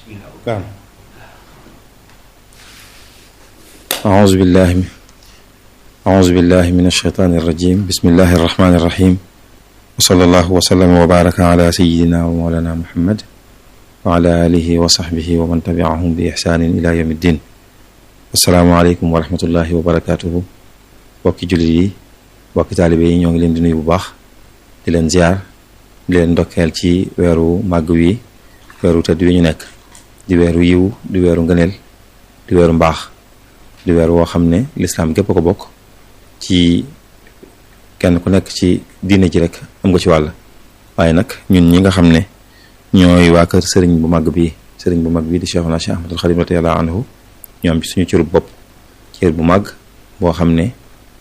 كان أعوذ بالله من الشيطان الرجيم بسم الله الرحمن الرحيم وصلى الله وسلم وبارك على سيدنا ومولانا محمد وعلى آله وصحبه ومن تبعهم بإحسان إلى يوم الدين السلام عليكم ورحمة الله وبركاته bokki jullit yi bokki taalibe yi ñoo ngi leen di nuyu bu baax di leen ziar di leen ndokkeel ci weeru màgg wi weeru tëdd wi ñu nekk di weeru yiw di weeru ngëneel di weeru mbaax di weeru woo xam ne lislaam gépp ko bokk ci kenn ku nekk ci diine ji rek am nga ci wàll waaye nag ñun ñi nga xam ne ñooy waa kër sëriñ bu mag bi di Cheikhuna Cheikh Ahmadul Xadim radiyallahu anhu ñoom ci suñu cërub bopp cër bu mag boo xam ne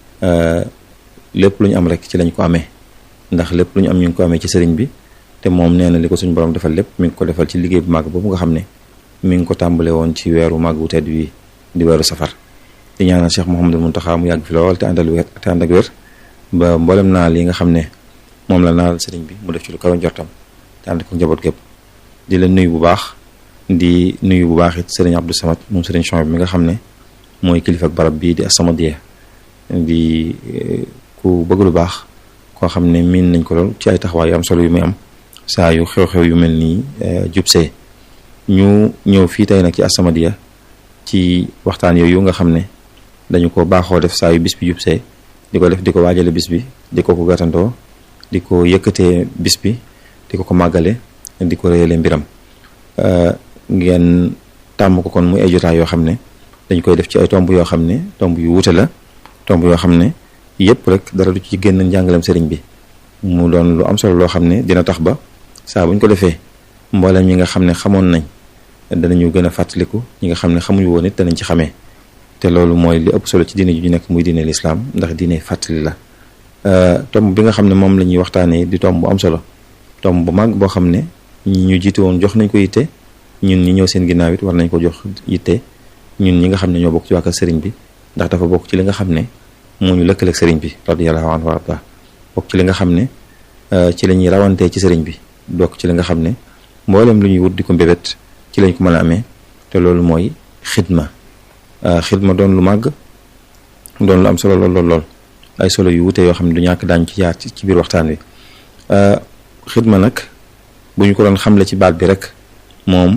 lépp lu ñu am rek ci lañ ko amee ndax lépp lu ñu am ñu ngi ko amee ci sëriñ bi te moom nee na li ko suñu borom defal lépp mi ngi ko defal ci liggéey bu màgg boobu nga xam ne mi ngi ko tàmbale woon ci weeru màgg wu tedd wi di weeru safar di ñaanal Cheikh Mouhamadul Mountakha mu yàgg fi lool te ànd ak wér ba mboolem naal yi nga xam ne moom la naal sëriñ bi mu def ci lu kaw njortam te ànd ko njaboot gépp di la nuyu bu baax di nuyu bu baax it sëriñ Abdou Samad moom sëriñ Chouaib mi nga xam ne mooy kilifa ak barab bii di As-Samadiyya di ku bëgg lu baax koo xam ne miin nañ ko lool ci ay taxawaay yu am solo yu muy am saa yu xew-xew yu mel nii jubsee ñu ñëw fii tey nag ci As-Samadiyya ci waxtaan yooyu nga xam ne dañu ko baaxoo def saa yu bis bi jubsee di ko def di ko waajale bis bi di ko gàttandoo di ko yëkkatee bis bi di ko màggale di ko réyale mbiram ngeen tàmm ko kon muy ay jotaay yoo xam ne dañ koy def ci ay tomb yoo xam ne tomb yu wuute la tomb yoo xam ne yëpp rek dara du ci génn njàngalem sëriñ bi mu doon lu am solo loo xam ne dina tax ba saa buñ ko defee mboolem ñi nga xam ne xamoon nañ danañu gën a fàttaliku ñi nga xam ne xamuñu woon it danañ ci xamee te loolu mooy li ëpp solo ci diine ju ñu nekk muy diine lislaam ndax diine fàttali la tomb bi nga xam ne moom la ñuy waxtaanee di tomb bu am solo tomb bu mag boo xam ne ñi ñu jiite woon jox nañ ko yitte ñun ñi ñëw seen ginnaaw it war nañ ko jox yitte ñun ñi nga xam ne ñoo bokk ci waa kër sëriñ bi ndax dafa bokk ci li nga xam ne moo ñu lëkkaleeg sëriñ bi radiyallahu anhu wa arda bokk ci li nga xam ne ci la ñuy rawantee ci sëriñ bi bokk ci li nga xam ne mboolem lu ñuy wut di ko mbébét ci lañ ko mën a amee te loolu mooy xidma doon lu màgg doon lu am solo lool ay solo yu wute yoo xam ne du ñàkk daañu ci jaar ci biir waxtaan wi xidma nag bu ñu ko doon xamle ci baat bi rek moom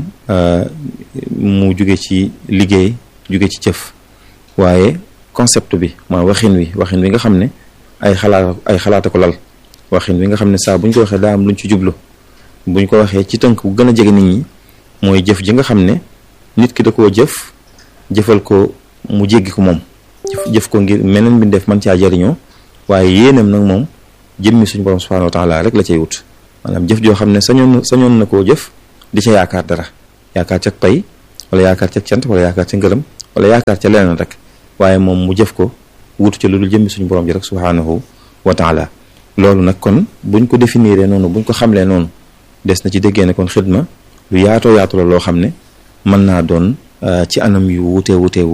mu jóge ci liggéey jóge ci jëf waaye concept bi mooy waxin wi nga xam ne ay xalaata ko lal waxin wi nga xam ne saa bu ñu ko waxee daa am luñ ci jublu bu ñu ko waxee ci tënk bu gën a jege nit ñi mooy jëf ji nga xam ne nit ki da koo jëfal ko mu jéggi ko moom jëf ko ngir meneen bi def man caa jariñoo waaye yéenam nag moom jëmmi suñu borom subhanahu wa taala rek la cay wut maanaam jëf joo xam ne sañoon na koo jëf di ca yaakaar dara yaakaar ca pay wala yaakaar ca cant wala yaakaar ca ngërëm wala yaakaar ca leneen rek waaye moom mu jëf ko wutu ca lu dul jëmmi suñu borom ji rek subhanahu wa taala loolu nag kon buñ ko définir noonu buñ ko xamlee noonu des na ci déggee ne kon xidma lu yaatoo yaatu la loo xam ne mën naa doon ci anam yu wuute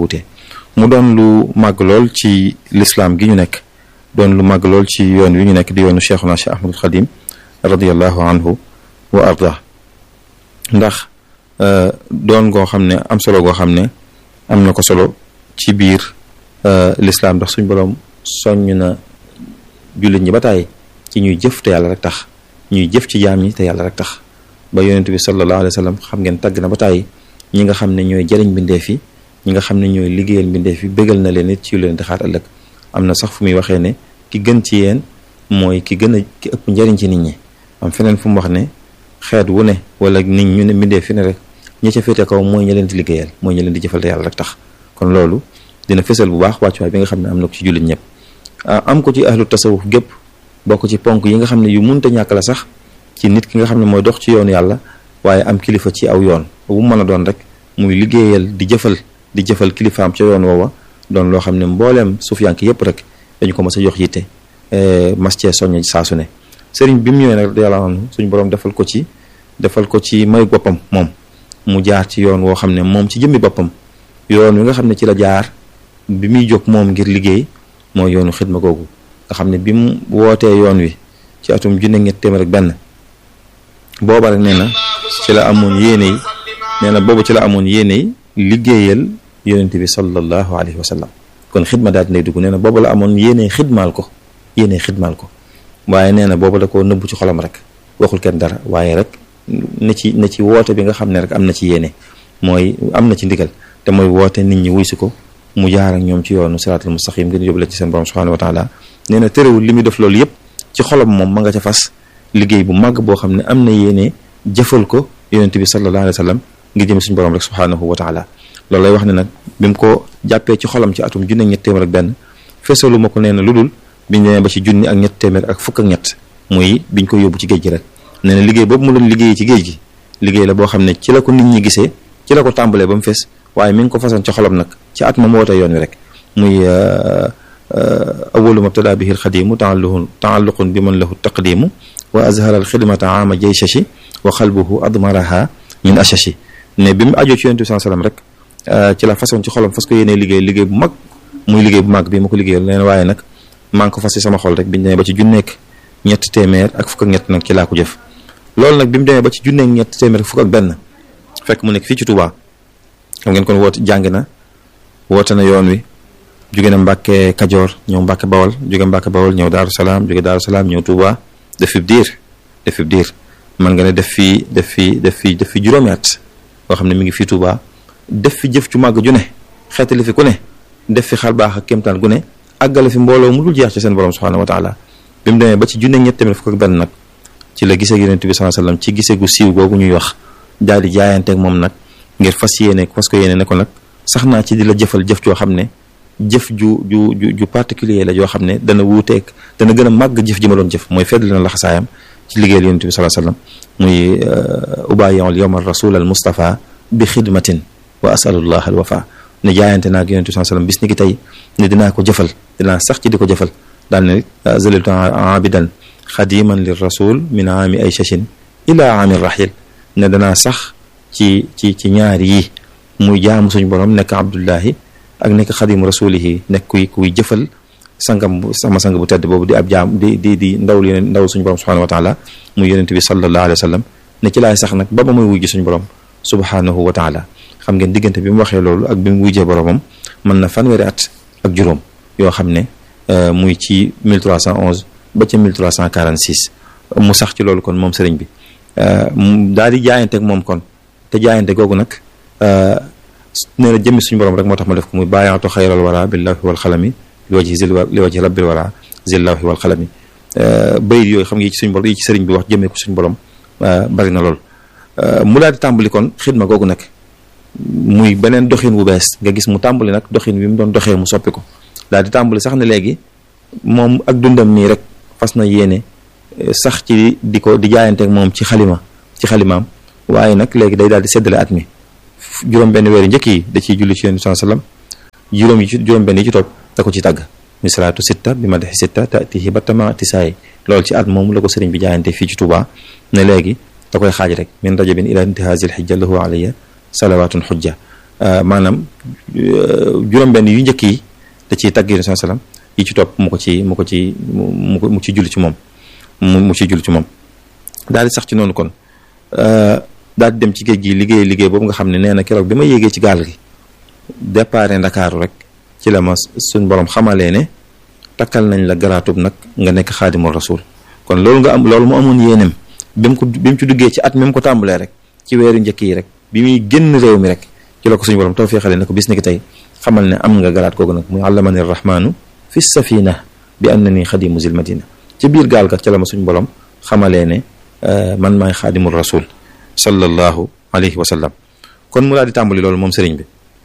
mu doon lu màgg lool ci lislaam gi ñu nekk doon lu màgg lool ci yoon wi ñu nekk di yoonu Cheikhuna Cheikh Ahmadul Xadim radiyallahu anhu wa arda ndax doon goo xam ne am solo goo xam ne am na ko solo ci biir lislaam ndax suñ boroom soññ na jullit ñi ba tàyyi ci ñuy jëf te yàlla rek tax ñuy jëf ci jaam ñi te yàlla rek tax ba yonent bi sallallahu alayhi wa sallam xam ngeen tàgg na ba tàyyi ñi nga xam ne ñooy jëriñ mbindeef yi ñi nga xam ne ñooy liggéeyal mbindeef yi bégal na leen it ci yu leen di xaar ëllëg am na sax fu muy waxee ne ki gën ci yéen mooy ki ëpp njariñ ci nit ñi am feneen fu mu wax ne xeet wu ne wala nit ñu ne mbindeef fi ne rek ñi ca féete kaw mooy ña leen di liggéeyal mooy ña leen di jëfal te yàlla rek tax kon loolu dina fësal bu baax wàccuwaay bi nga xam ne am na ko ci jullit ñëpp am ko ci ahlu tasawuf gépp bokk ci ponk yi nga xam ne yu munta ñàkk la sax ci nit ki nga xam ne mooy dox ci yoonu yàlla waaye am kilifa ci aw yoon bu mën a doon rek muy liggéeyal di jëfal kilifaam ca yoon woowa doon loo xam ne mbooleem suufiyanke yépp rek dañu ko mas a jox yitte mas cee soññ saa su ne sëriñ bi mu ñëwee nag radiyallahu anhu suñu borom defal ko ci may boppam moom mu jaar ci yoon woo xam ne moom ci jëmmi boppam yoon wi nga xam ne ci la jaar bi muy jóg moom ngir liggéey mooy yoonu xidma googu nga xam ne bi mu wootee yoon wi ci atum 1901 booba rek nee na ci la amoon yéene yi nee na boobu ci la amoon yéene liggéeyal yonent bi sallallahu alayhi wa sallam kon xidma daal dinay dugg nee na boobu la amoon yéene xidmaal ko waaye nee na boobu da koo nëbbu ci xolam rek waxul kenn dara waaye rek na ci woote bi nga xam ne rek am na ci yéene mooy am na ci ndigal te mooy woote nit ñi wuy si ko mu jaar ak ñoom ci yoonu siraatal mustaqim ngir yóbbu la ci seen borom subhanahu wa taala nee na terewul li muy def loolu yëpp ci xolam moom ma nga ca fas liggéey bu màgg boo xam ne am na yéene jëfal ko yonent bi sallallahu alayhi wa sallam ngir jëm suñu borom rek subhanahu wa taala loolu lay wax ne nag bi mu ko jàppee ci xolam ci atum junni ak ñett téeméer ak benn feesalu ma ko nee na lu dul biñ demee ba ci junni ak ñett téeméer ak fukk ak ñett muy biñ ko yóbbu ci géej gi rek nee na liggéey boobu mu doon liggéey ci géej gi liggéey la boo xam ne ci la ko nit ñi gisee ci la ko tàmbalee ba mu fees waaye mi ngi ko façon ci xolam nag ci at ma mu wootee yoon wi rek muy awalu mabtada bihi alxadimu taalluqun bi man lahu taqdimu wa azhara alxidmata ama jayshashi wa xalbuhu admaraha min ashashi ne bi mu ajoo ci yonent bi sallam rek ci la façon ci xolam fas ko yéenee liggéey bu mag muy liggéey bu mag bi ma ko liggéeyal leen waaye nag maa ngi ko fas ci sama xol rek biñu demee ba ci junneek ñett téeméer ak fukk ak ñett nag ci laa ko jëf loolu nag bi mu demee ba ci junneek ñett téeméer ak fukk ak benn fekk mu nekk fii ci Touba xam ngeen kon woote na yoon wi jóge na Mbàkke Kajoor ñëw Mbàkke Bawol jóge Mbàkke Bawol ñëw Daaru Salaam jóge Daaru Salaam ñëw Touba def fi diir man nga ne def fi juróomi at boo xam ne mi ngi fii Touba def fi jëf cu màgg ju ne xeetali fi ku ne def fi xar baax ak kéemtaan gu ne àggale fi mbooloo mu dul jeex ci seen borom subhanahu wa taala bi mu demee ba ci junne ñett tamit fukk ak benn nag ci la gisee yonent bi sallallahu alayhi wasallam ci gisee gu siiw googu ñuy wax daal di jaayanteeg moom nag ngir fas ko yéene ne ko nag sax naa ci di la jëfal jëf joo xam ne jëf ju particulier la joo xam ne dana wuuteeg dana gën a màgg jëf ji ma doon jëf mooy fedd na laxasaayam ci liggéeyal yonent bi sallallahu alayhi wasallam muy ubayi'ul yawma rasul al mustafa bi xidmatin wa asalullah al wafa ne jaayante naa ak yonent bi sallallahu alayhi wasallam bis ni ki tey ne dinaa ko jëfal dinaa sax ci di ko jëfal daal ne zaliltu abidan xadiman lir rasul min aami ay shashin ila aami rahil ne danaa sax ci ñaari yi muy jaamu suñu borom nekk abdullahi ak nekk xadimu rasulihi nekk kuy jëfal sama sang bu tedd boobu di ab jaam di ndaw suñu borom subhanahu wa taala muy yonent bi sallallahu alayhi wa sallam ne ci laay sax nag ba muy wujji suñu borom subhanahu wa taala xam ngeen diggante bi mu waxee loolu ak bi mu wujjee boromam mën na fanweeri at ak juróom yoo xam ne muy ci 1311 ba ci 1346 mu sax ci loolu kon moom sëriñ bi daal di jaayante ak moom kon te jaayante googu nag nee na jëmmi suñu borom rek moo tax ma def ko muy bàyyaatu xayral wara billahi wal xalami li wajhi rabbil wara zillahi wal xalami bayit yooyu xam nga yi ci suñu borom yi ci sëriñ bi wax jëmee ko suñu borom bari na lool mu daal di tàmbali kon xidma googu nag muy beneen doxin wu bees nga gis mu tàmbali nag doxin wi mu doon doxee mu soppi ko daal di tàmbali sax ne léegi moom ak dundam nii rek fas na yéene sax ci di jaayante ak moom ci xalimaam waaye nag léegi day daal di seddale at mi juróom benn weeru njëkk yi da ciy julli ci yonent bi sallam juróom benn yi ci topp da ko ci tàgg misraatu sitta bi ma dexi sitta tatihi battama tisaay loolu ci at moom la ko sëriñ bi jaayante fii ci Touba ne léegi da koy xaaj rek min rajabin ila intihazil xijja lahu alayya salawatun xujja maanaam juróom benn yu njëkk yi da ciy tàgg yonent bi sallam yi ci topp mu ci julli ci moom mu ci julli ci moom daal di sax ci noonu kon daal di dem ci géej gi liggéey boobu nga xam ne nee na keroog bi ma yéegee ci gaal gi départ Ndakaaru rek ci la ma suñ borom xamalee ne takkal nañ la garaatub nag nga nekk xaadimul rasul kon loolu mu amoon yéenem bi mu ci duggee ci at mi mu ko tàmbalee rek ci weeru njëkk yi rek bi muy génn réew mi rek ci la ko suñu borom tawfiixale ne ko bis ni ki tey xamal ne am nga garaat googu nag muy allamani rahmanu fi safina bi annani xadimu zil madina ci biir gaal ga ca la ma suñu borom xamalee ne man maay xaadimul rasul sallallahu alayhi wa sallam kon mu daal di tàmbali loolu moom sëriñ bi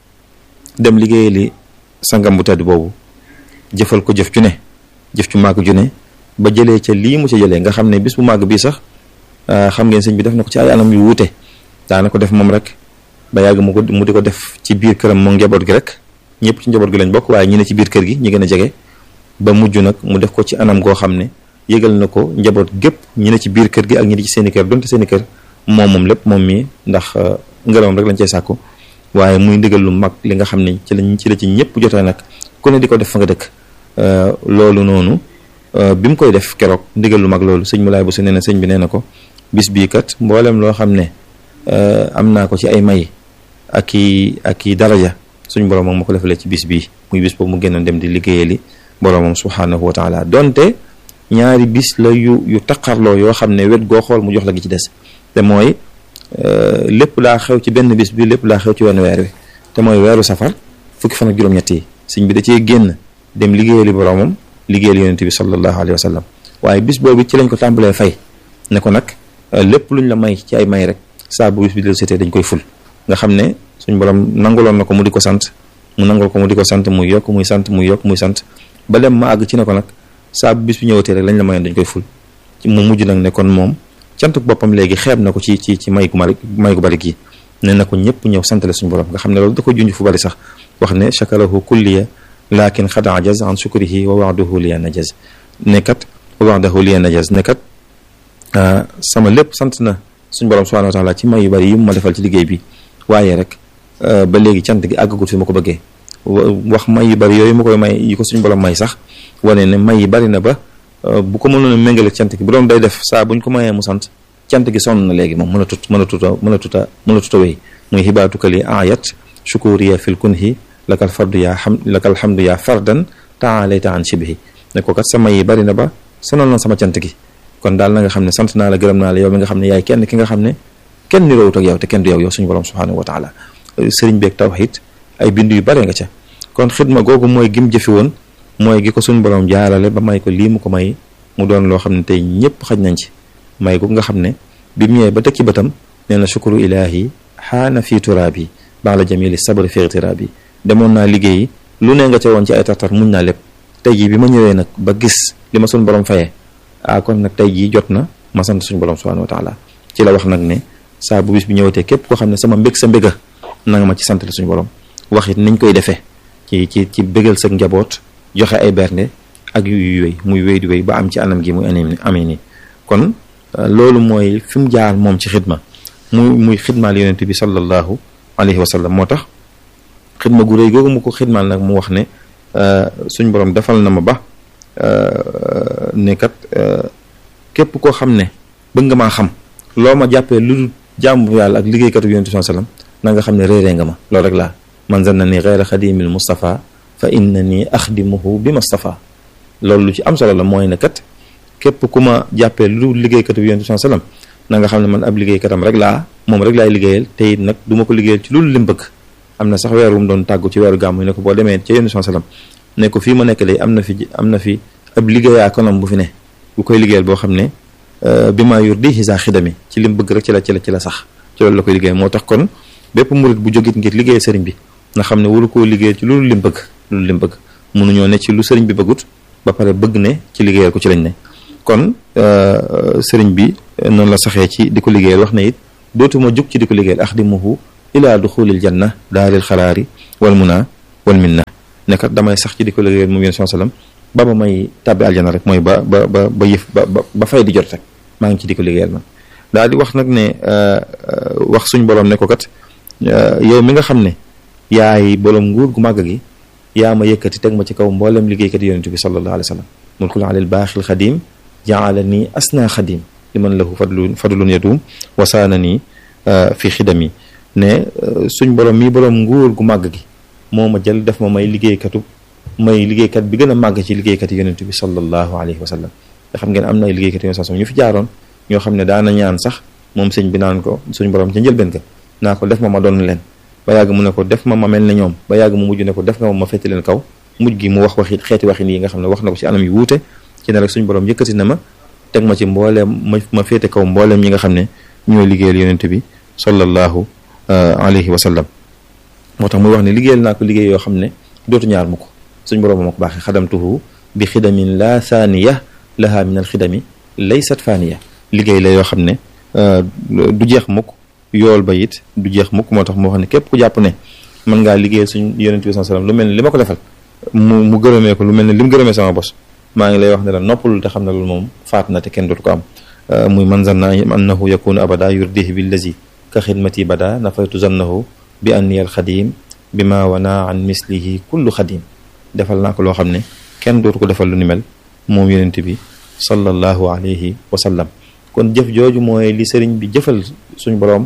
dem liggéey li sangam bu tedd boobu jëfal ko jëf cu màgg ju ne ba jëlee ca lii mu ca jëlee nga xam ne bis bu màgg bii sax xam ngeen sëñ bi def na ko ci ay anam yu wuute daana ko def moom rek ba yàgg mu di ko def ci biir këram moom njaboot gi rek ñëpp ci njaboot gi lañ bokk waaye ñi ne ci biir kër gi ñi gën a jege ba mujj nag mu def ko ci anam goo xam ne yëgal na ko njaboot gépp ñi ne ci biir kër gi ak ñi di ci seeni kër donte seeni kër moom lépp moom mii ndax ngërëmam rek lañ cey sàkku waaye muy ndigal lu mag li nga xam ne ci la ci ñëpp jotee nag ku ne di ko def fa nga dëkk loolu noonu bi mu koy def keroog ndigal lu mag loolu sëñ Moulay Bousso nee na sëñ bi nee na ko bis bii kat mboolem loo xam ne am naa ko ci ay may ak i daraja suñ borom moom ma ko defalee ci bis bii muy bis boobu mu génnoon dem di liggéeyali boromam subhanahu wa taala donte ñaari bis la yu taqarloo yoo xam ne wet goo xool mu jox la gi ci des te mooy lépp laa xew ci benn bis bi lépp laa xew ci wenn weer wi te mooy weeru safar fukki fan ak juróom-ñett yi sëñ bi da cee génn dem liggéeyali boromam liggéeyal yonent bi sallallahu alayhi wa sallam waaye bis boobu ci lañ ko tàmbalee fay ne ko nag lépp luñ la may ci ay may rek saa bu bis bi del setee dañ koy ful nga xam ne suñ borom nanguloon na ko mu di ko sant mu nangul ko mu di ko sant muy yokk muy sant muy yokk muy sant ba dem ma àgg ci ne ko nag saa bu bis bi ñëwatee rek lañ la mayoon dañ koy ful mu mujj nag ne kon moom cantuk boppam léegi xeeb na ko ci may gu bari gi ne na ko ñëpp ñëw santale suñu borom nga xam ne loolu da ko junj fu bari sax wax ne shakarahu kulliya lakin xad ajaz an shukrihi wa wa'dahu liya najaz nekkat wa wa'dahu liya najaz nekkat sama lépp sant na suñu borom subhanahu wa ta'ala ci may yu bari yi mu ma defal ci liggéey bi waaye rek ba léegi cant gi àggagut fi ma ko bëggee wax may yu bari yooyu ma koy may yi ko suñu borom may sax wane ne may yi bari na ba bu ko mënoon a méngale cant gi bu doon day def saa buñ ko mayee mu sant cant gi sonn na léegi moom mënatuta wéy muy xibaatuka li ayat shukuriya fil kunhi lakal hamdu yaa fardan taalayta an shibhi ne ko kat sama yi bari na ba sonal na sama cant gi kon daal na nga xam ne sant naa la gërëm naa la yow mi nga xam ne yaay kenn ki nga xam ne kenn niroowut ak yow te kenn du yow suñu borom subhanahu wa taala sëriñ beeg tawhid ay bind yu bare nga ca kon xidma googu mooy gim jëfi woon mooy gi ko suñu borom jaarale ba may ko lii mu ko may mu doon loo xam ne tey ñëpp xaj nañ ci may ko nga xam ne bi mu ñëwee ba tekki bëtam nee na shukru ilahi xaana fii turaabi ba'da jamili sabri fi ightiraabi demoon naa liggéeyi lu ne nga ca woon ci ay tartar muñ naa lépp tey jii bi ma ñëwee nag ba gis li ma suñu borom fayee kon nag tey jii jot na ma sant suñu borom subhanahu wa taala ci la wax nag ne saa bu bis bi ñëwatee képp koo xam ne sama mbég sa mbéga na nga ma ci sant la suñu borom wax it niñ koy defee ci bégal sa njaboot joxe ay bernde ak yu wéy muy wéy di wéy ba am ci anam gi muy amee nii kon loolu mooy fi mu jaar moom ci xidma muy xidmaal yonent bi sallallahu alayhi wa sallam moo tax xidma gu réy googu mu ko xidmaal nag mu wax ne suñ borom defal na ma ba ne kat képp koo xam ne bëgg nga maa xam loo ma jàppee lu dul jaamu yàlla ak liggéeykatu yonent bi sallallahu alayhi wa sallam na nga xam ne réeree nga ma loolu rek laa man zanna ni ghayra xadimil Mustafa fa innani axdimuhu bi Mustafa loolu lu ci am solo la mooy ne kat képp ku ma jàppee lu liggéeykatu bi yonent bi sallallahu alayhi wasallam na nga xam ne man ab liggéeykatam rek laa moom rek laay liggéeyal te it nag du ma ko liggéeyal ci loolu lim bëgg am na sax weer wu mu doon tàggu ci weeru gàmmu ne ko boo demee ca yonent bi sallallahu alayhi wasallam ne ko fii ma nekk day am na fi ab liggéeyaa konam bu fi ne bu koy liggéeyal boo xam ne bi maa yur di xisa xidami ci lim bëgg rek ci la sax ci loolu la koy liggéey moo tax kon bépp murit bu jógit ngir liggéey sëriñ bi nga xam ne waru koo liggéeyal ci loolu lim bëgg mënuñoo ne ci lu sëriñ bi bëggut ba pare bëgg ne ci liggéeyal ko ci lañ ne kon sëriñ bi noonu la saxee ci di ko liggéeyal wax na it dootuma jug ci di ko liggéeyal axdimuhu ila duxulil janna daaril xaraari wal muna wal minna nekkat damay sax ci di ko liggéeyal moom yéen sallam ba ma may tàbbi aljana rek mooy ba yëf ba fay di jot rek maa ngi ci di ko liggéeyal man daal di wax nag ne wax suñ borom ne ko kat yow mi nga xam ne yaay borom nguur gu màgg gi yaa ma yëkkati teg ma ci kaw mboolem liggéeykat yonent bi sallallahu alayhi wa sallam mulkul alal baaxil xadim jaalani asna xadim liman lahu fadlun yadum wasaana nii fi xidami ne suñ borom mii borom nguur gu màgg gi moo ma jël def ma may liggéeykat bi gën a màgg ci liggéeykat yonent bi sallallahu alayhi wa sallam te xam ngeen am na ay liggéeykat yonent sallam ñu fi jaaroon ñoo xam ne daana ñaan sax moom sëñ bi naan ko suñ borom ca njëlbeen ka naa ko def ma doon leen ba yàgg mu ne ko def ma mel ne ñoom ba yàgg mu mujj ne ko def nga ma féete leen kaw mujj gi mu wax xeeti waxin yi nga xam ne wax na ko ci anam yu wuute ci ne rek suñu borom yëkkati na ma teg ma ci mbooleem ma féete kaw mbooleem ñi nga xam ne ñooy liggéeyal yonent bi sallallahu alayhi wa sallam moo tax muy wax ne liggéeyal naa ko liggéey yoo xam ne dootu ñaar mu ko suñu borom ma ko baaxee xadamtuhu bi xidamin la thaniya laha min al xidami laysat faniya liggéey la yoo xam ne du jeex mukk yool ba it du jeex mukk moo tax moo xam ne képp ku jàpp ne mën ngaa liggéeyal suñu yonent bi sallallahu alayhi wa sallam lu mel ne li ma ko defal mu gërëmee ko lu mel ne li mu gërëmee sama bos maa ngi lay wax ne la noppalul te xam ne loolu moom faat na te kenn dootu ko am muy man zanna annahu yakunu abada yurdihi billazi ka xidmati bada nafaytu zannahu bi anni al xadim bi ma wana an mislihi kullu xadim defal naa ko loo xam ne kenn dootu ko defal lu ni mel moom yonent bi sallallahu alayhi wa sallam kon jëf jooju mooy li sëriñ bi jëfal suñu boroom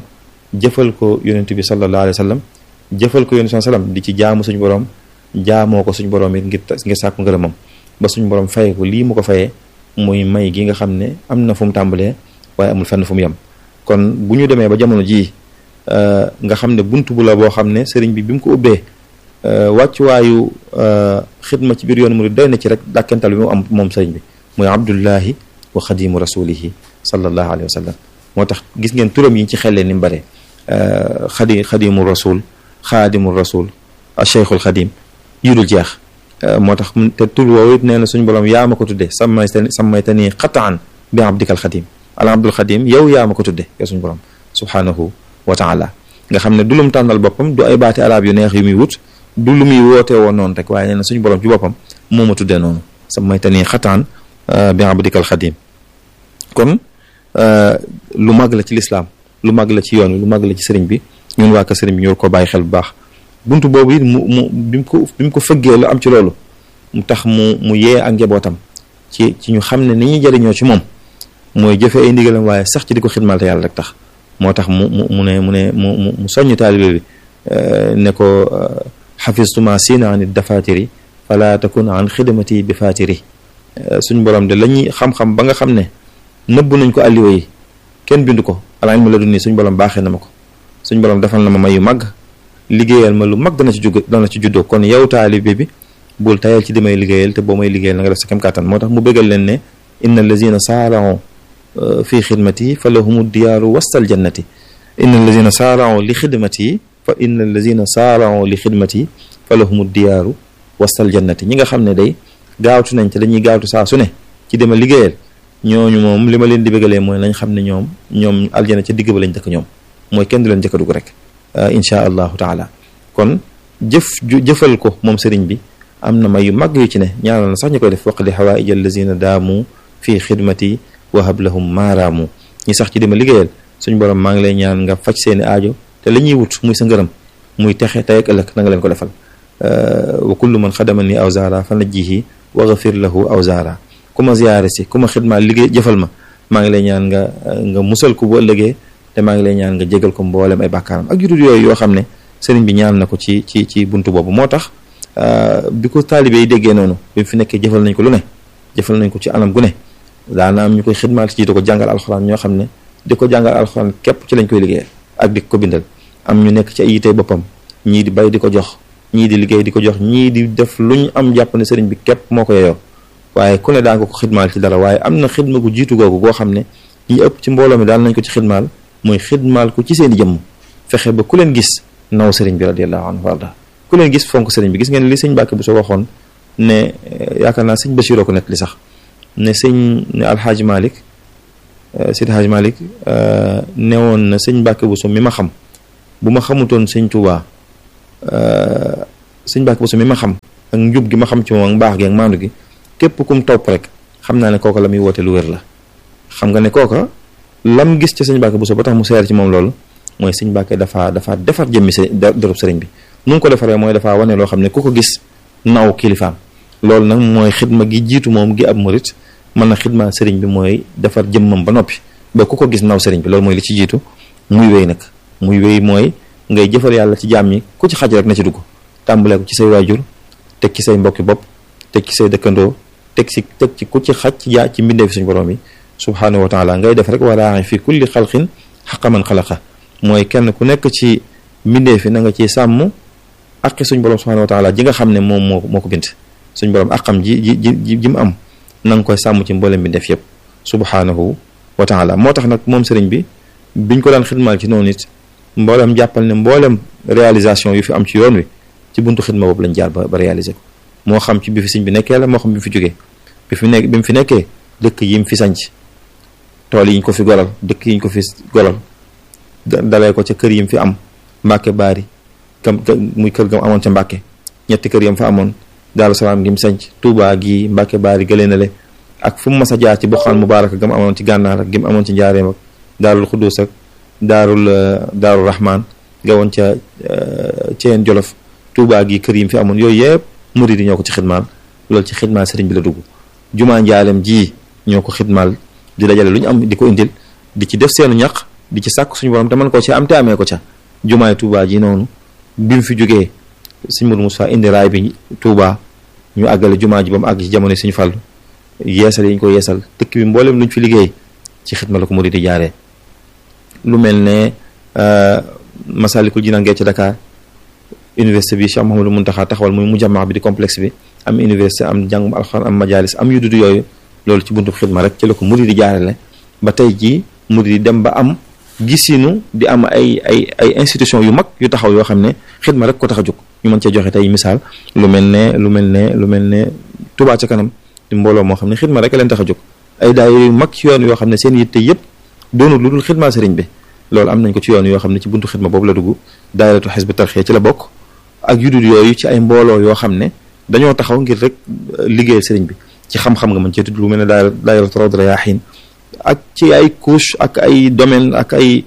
jëfal ko yonent bi sallallahu alayhi wa sallam jëfal ko yonent sallam di ci jaamu suñu borom jaamoo ko suñu borom it ngir sàkku ngërëmam ba suñu borom faye ko lii mu ko fayee muy may gi nga xam ne am na fu mu tàmbalee waaye amul fenn fu mu yem. kon bu ñu demee ba jamono jii nga xam ne buntu bu la boo xam ne sëriñ bi mu ko ubbee wàccuwaayu xidma ci biir yoonu murid doy na ci rek dàkkental bi mu am moom sëriñ bi muy abdullahi wa xadimu rasulihi sallallahu alayhi wa sallam. moo tax gis ngeen turam yi ci xellee ni mu bare xadimu rasul xaadimu rasul cheikhul xadim yu dul jeex. moo tax te tur woowu it nee na suñu borom yaa ma ko tudde sammaytani qataan bi abdikal xadim al abdul xadim yow yaa ma ko tudde yow suñu borom subhanahu wa taala nga xam ne du lum tànnal boppam du ay baati arab yu neex yu muy wut du lu muy wootee woon noonu rek waaye nee na suñu borom ci boppam moo ma tuddee noonu sammaytani qataan bi abdikal xadim. kon lu mag la ci lislaam lu mag la ci yoon wi lu mag la ci sëriñ bi ñun waa ka sëriñ bi ñu war koo bàyyi xel bu baax. buntu boobu it bi mu ko fëggee lu am ci loolu mu tax mu yee ak njabootam ci ñu xam ne ni ñuy jëriñoo ci moom mooy jëfe ay ndigalam waaye sax ci di ko xidmal te yàlla rek tax. moo tax mu soññ taalibe bi ne ko xafistuma sina an dafatiri fala takun an xidmati bi fatiri. suñ borom de lañuy xam-xam ba nga xam ne nëbb nañ ko alliwa yi kenn bindu ko al ilmu ladunni suñ borom baaxee na ma ko suñ borom defal na ma mayu màgg liggéeyal ma lu mag dana ci juddoo. kon yow taalibe bi bul tayal ci dimay liggéeyal te boo may liggéeyal na nga def sa kem kàttan. moo tax mu bëggal leen ne inna allazina saara'u fi xidmati fa lahumu diyaaru wastal jannati inna allazina saara'u li xidmati fa lahumu diyaaru wastal jannati. ñi nga xam ne day gaawtu nañ te dañuy gaawtu saa su ne ci dima liggéeyal ñooñu moom li ma leen di bëggalee mooy nañ xam ne ñoom aljana ca digg ba lañ dëkk ñoom mooy kenn du leen jëkka dugg rek insha allahu taala. kon jëfal ko moom sëriñ bi am na may yu mag yu ci ne ñaanal na sax ñu koy def waqdi hawaïj allazina daamu fii xidmati wahab lahum maaraamu. ñi sax ci dima liggéeyal suñ borom maa ngi lay ñaan nga faj seeni aajo te la ñuy wut muy sa ngërëm muy texe tey ak ëllëg na nga leen ko defal. wa kullu man xadamani awzaara fa najjihi wa gafir lahu awzaara. ku ma ziyaare si ku ma xidmaal liggéey jëfal maa ngi lay ñaan nga musal ko bu ëllëgee te maa ngi lay ñaan nga jégal ko mboolem ay bàkkaaram ak judul yooyu yoo xam ne sëriñ bi ñaan na ko ci buntu boobu. moo tax bi ko taalibe yi déggee noonu bi mu fi nekkee jëfal nañ ko lu ne jëfal nañ ko ci anam gu ne daana am ñu koy xidmaal ci di ko jàngal alxuraan ñoo xam ne di ko jàngal alxuraan képp ci lañ koy liggéeyal ak di ko bindal. am ñu nekk ci ay yitey boppam ñii di bay di ko jox ñii di liggéey di ko jox ñii di def luñ am jàpp ne sëriñ bi képp moo ko yeyoo waaye ku ne daa nga ko xidmaal ci dara. waaye am na xidma gu jiitu googu goo xam ne ñi ëpp ci mbooloo mi daal nañ ko ci xidmaal mooy xidmaal ko ci seen i jëmm fexe ba ku leen gis naw sëriñ bi radiyallahu anhu warda ku leen gis fonk sëriñ bi. gis ngeen li sëñ Mbàkke bu soo waxoon ne yaakaar naa sëñ Bachiroo ko net li sax ne alxaaji Malik Seydi Haaji Malik newoon na sëñ Mbàkke bu so mi ma xam bu ma xamutoon sëñ Tuubaa sëñ Mbàkke bu so mi ma xam ak njub gi ma xam ci moom ak mbaax gi ak maandu gi képp kum topp rek xam naa ne kooka la muy woote lu wér la. xam nga ne kooka lam gis ci sëñ Mbàkke bu so ba tax mu seer ci moom loolu mooy sëñ Mbàkke dafa defar jëmmi dërëb sëriñ bi. nu ngi ko defaree mooy dafa wane loo xam ne ku ko gis naw kilifaam. loolu nag mooy xidma gi jiitu moom gi ab murit mën na xidma sëriñ bi mooy defar jëmmam ba noppi ba ku ko gis naw sëriñ bi loolu mooy li ci jiitu. muy wéy nag muy wéy mooy ngay jëfal yàlla ci jaam yi ku ci xaj rek na ci dugg tàmbalee ko ci say waajur teg ci say mbokki bopp teg ci say dëkkandoo teg ci ku ci xaj ci mbindeefi suñu borom yi subhaanahu wa taala. ngay def rek waraaxi fi kulli xalqin xaqa man xalaqa mooy kenn ku nekk ci mbindeefi na nga ci sàmm aqi suñ borom subhanahu wa taala ji nga xam ne moom moo ko bind suñ borom aqam ji mu am na nga koy sàmm ci mboolem bi def yëpp subhanahu wa taala. moo tax nag moom sëriñ bi biñ ko daan xidmaal ci noonu nit mboolem jàppal ne mboolem réalisation yu fi am ci yoon wi ci buntu xidma boobu lañ jaar ba réaliser ko moo xam ci bi fi sëñ bi nekkee la moo xam bi mu fi jógee bi mu fi nekkee dëkk yi mu fi sanc tool yi ñu ko fi golal dëkk yi ñu ko fi golal dalee ko ca kër yi mu fi am Mbàkke Baari muy kër gam amoon ca Mbàkke ñetti kër yam fa amoon Daaru Salaam gi mu sanc Tuubaa gi Mbàkke Baari gëleenale ak fu mu mas a jaar ci Boxaan Mubaaraka gam amoon ci Gànnaar ak gi mu amoon ci Njaaréem ak Daarul Xuddus ak Daarul Rahmaan nga woon ca Ceen Jolof Tuubaa gi kër yi mu fi amoon yooyu yëpp murid yi ñoo ko ci xidmaal loolu ci xidmaal sëriñ bi la dugg. Jumaa Njaareem ji ñoo ko xidmaal di dajale lu ñu am di ko indil di ci def seenu ñaq di ci sàkk suñu borom te mën koo ci am te amee ko ca. jumaay Touba ji noonu bi mu fi jógee sëñ Modou Moussa indi raay bi Touba ñu àggale jumaa ji ba mu àgg ci jamono suñu fàllu yeesal yi ñu ko yeesal dëkk bi mboolem luñ fi liggéey ci xidma la ko murid di jaaree. lu mel ne Masalikul Jinaan ngee ci Dakar université bi Cheikh Mouhamadou Mountakha taxawal muy mujammaa bi di complexe bi am université am njàngum alxuraan am majalis am yu dudd yooyu loolu ci buntu xidma rek ci la ko murid di jaarale ba tey jii murid di dem ba am gisinu di am ay institution yu mag yu taxaw yoo xam ne xidma rek ko tax a jóg. ñu mën cee joxe tey misaal lu mel ne Touba ca kanam di mbooloo moo xam ne xidma rek leen tax a jóg ay daayira yu mag ci yoon yoo xam ne seen yitte yëpp doonul lu dul xidma sëriñ bi loolu am nañ ko ci yoon yoo xam ne ci buntu xidma boobu la dugg daayiratu Hizbut Tarqiyyah ci la bokk ak yu dul yooyu ci ay mbooloo yoo xam ne dañoo taxaw ngir rek liggéeyal sëriñ bi ci xam-xam nga mën cee tudd lu mel ne daayiratu Rawdu Rayaahiin ak ci ay couche ak ay domaine ak ay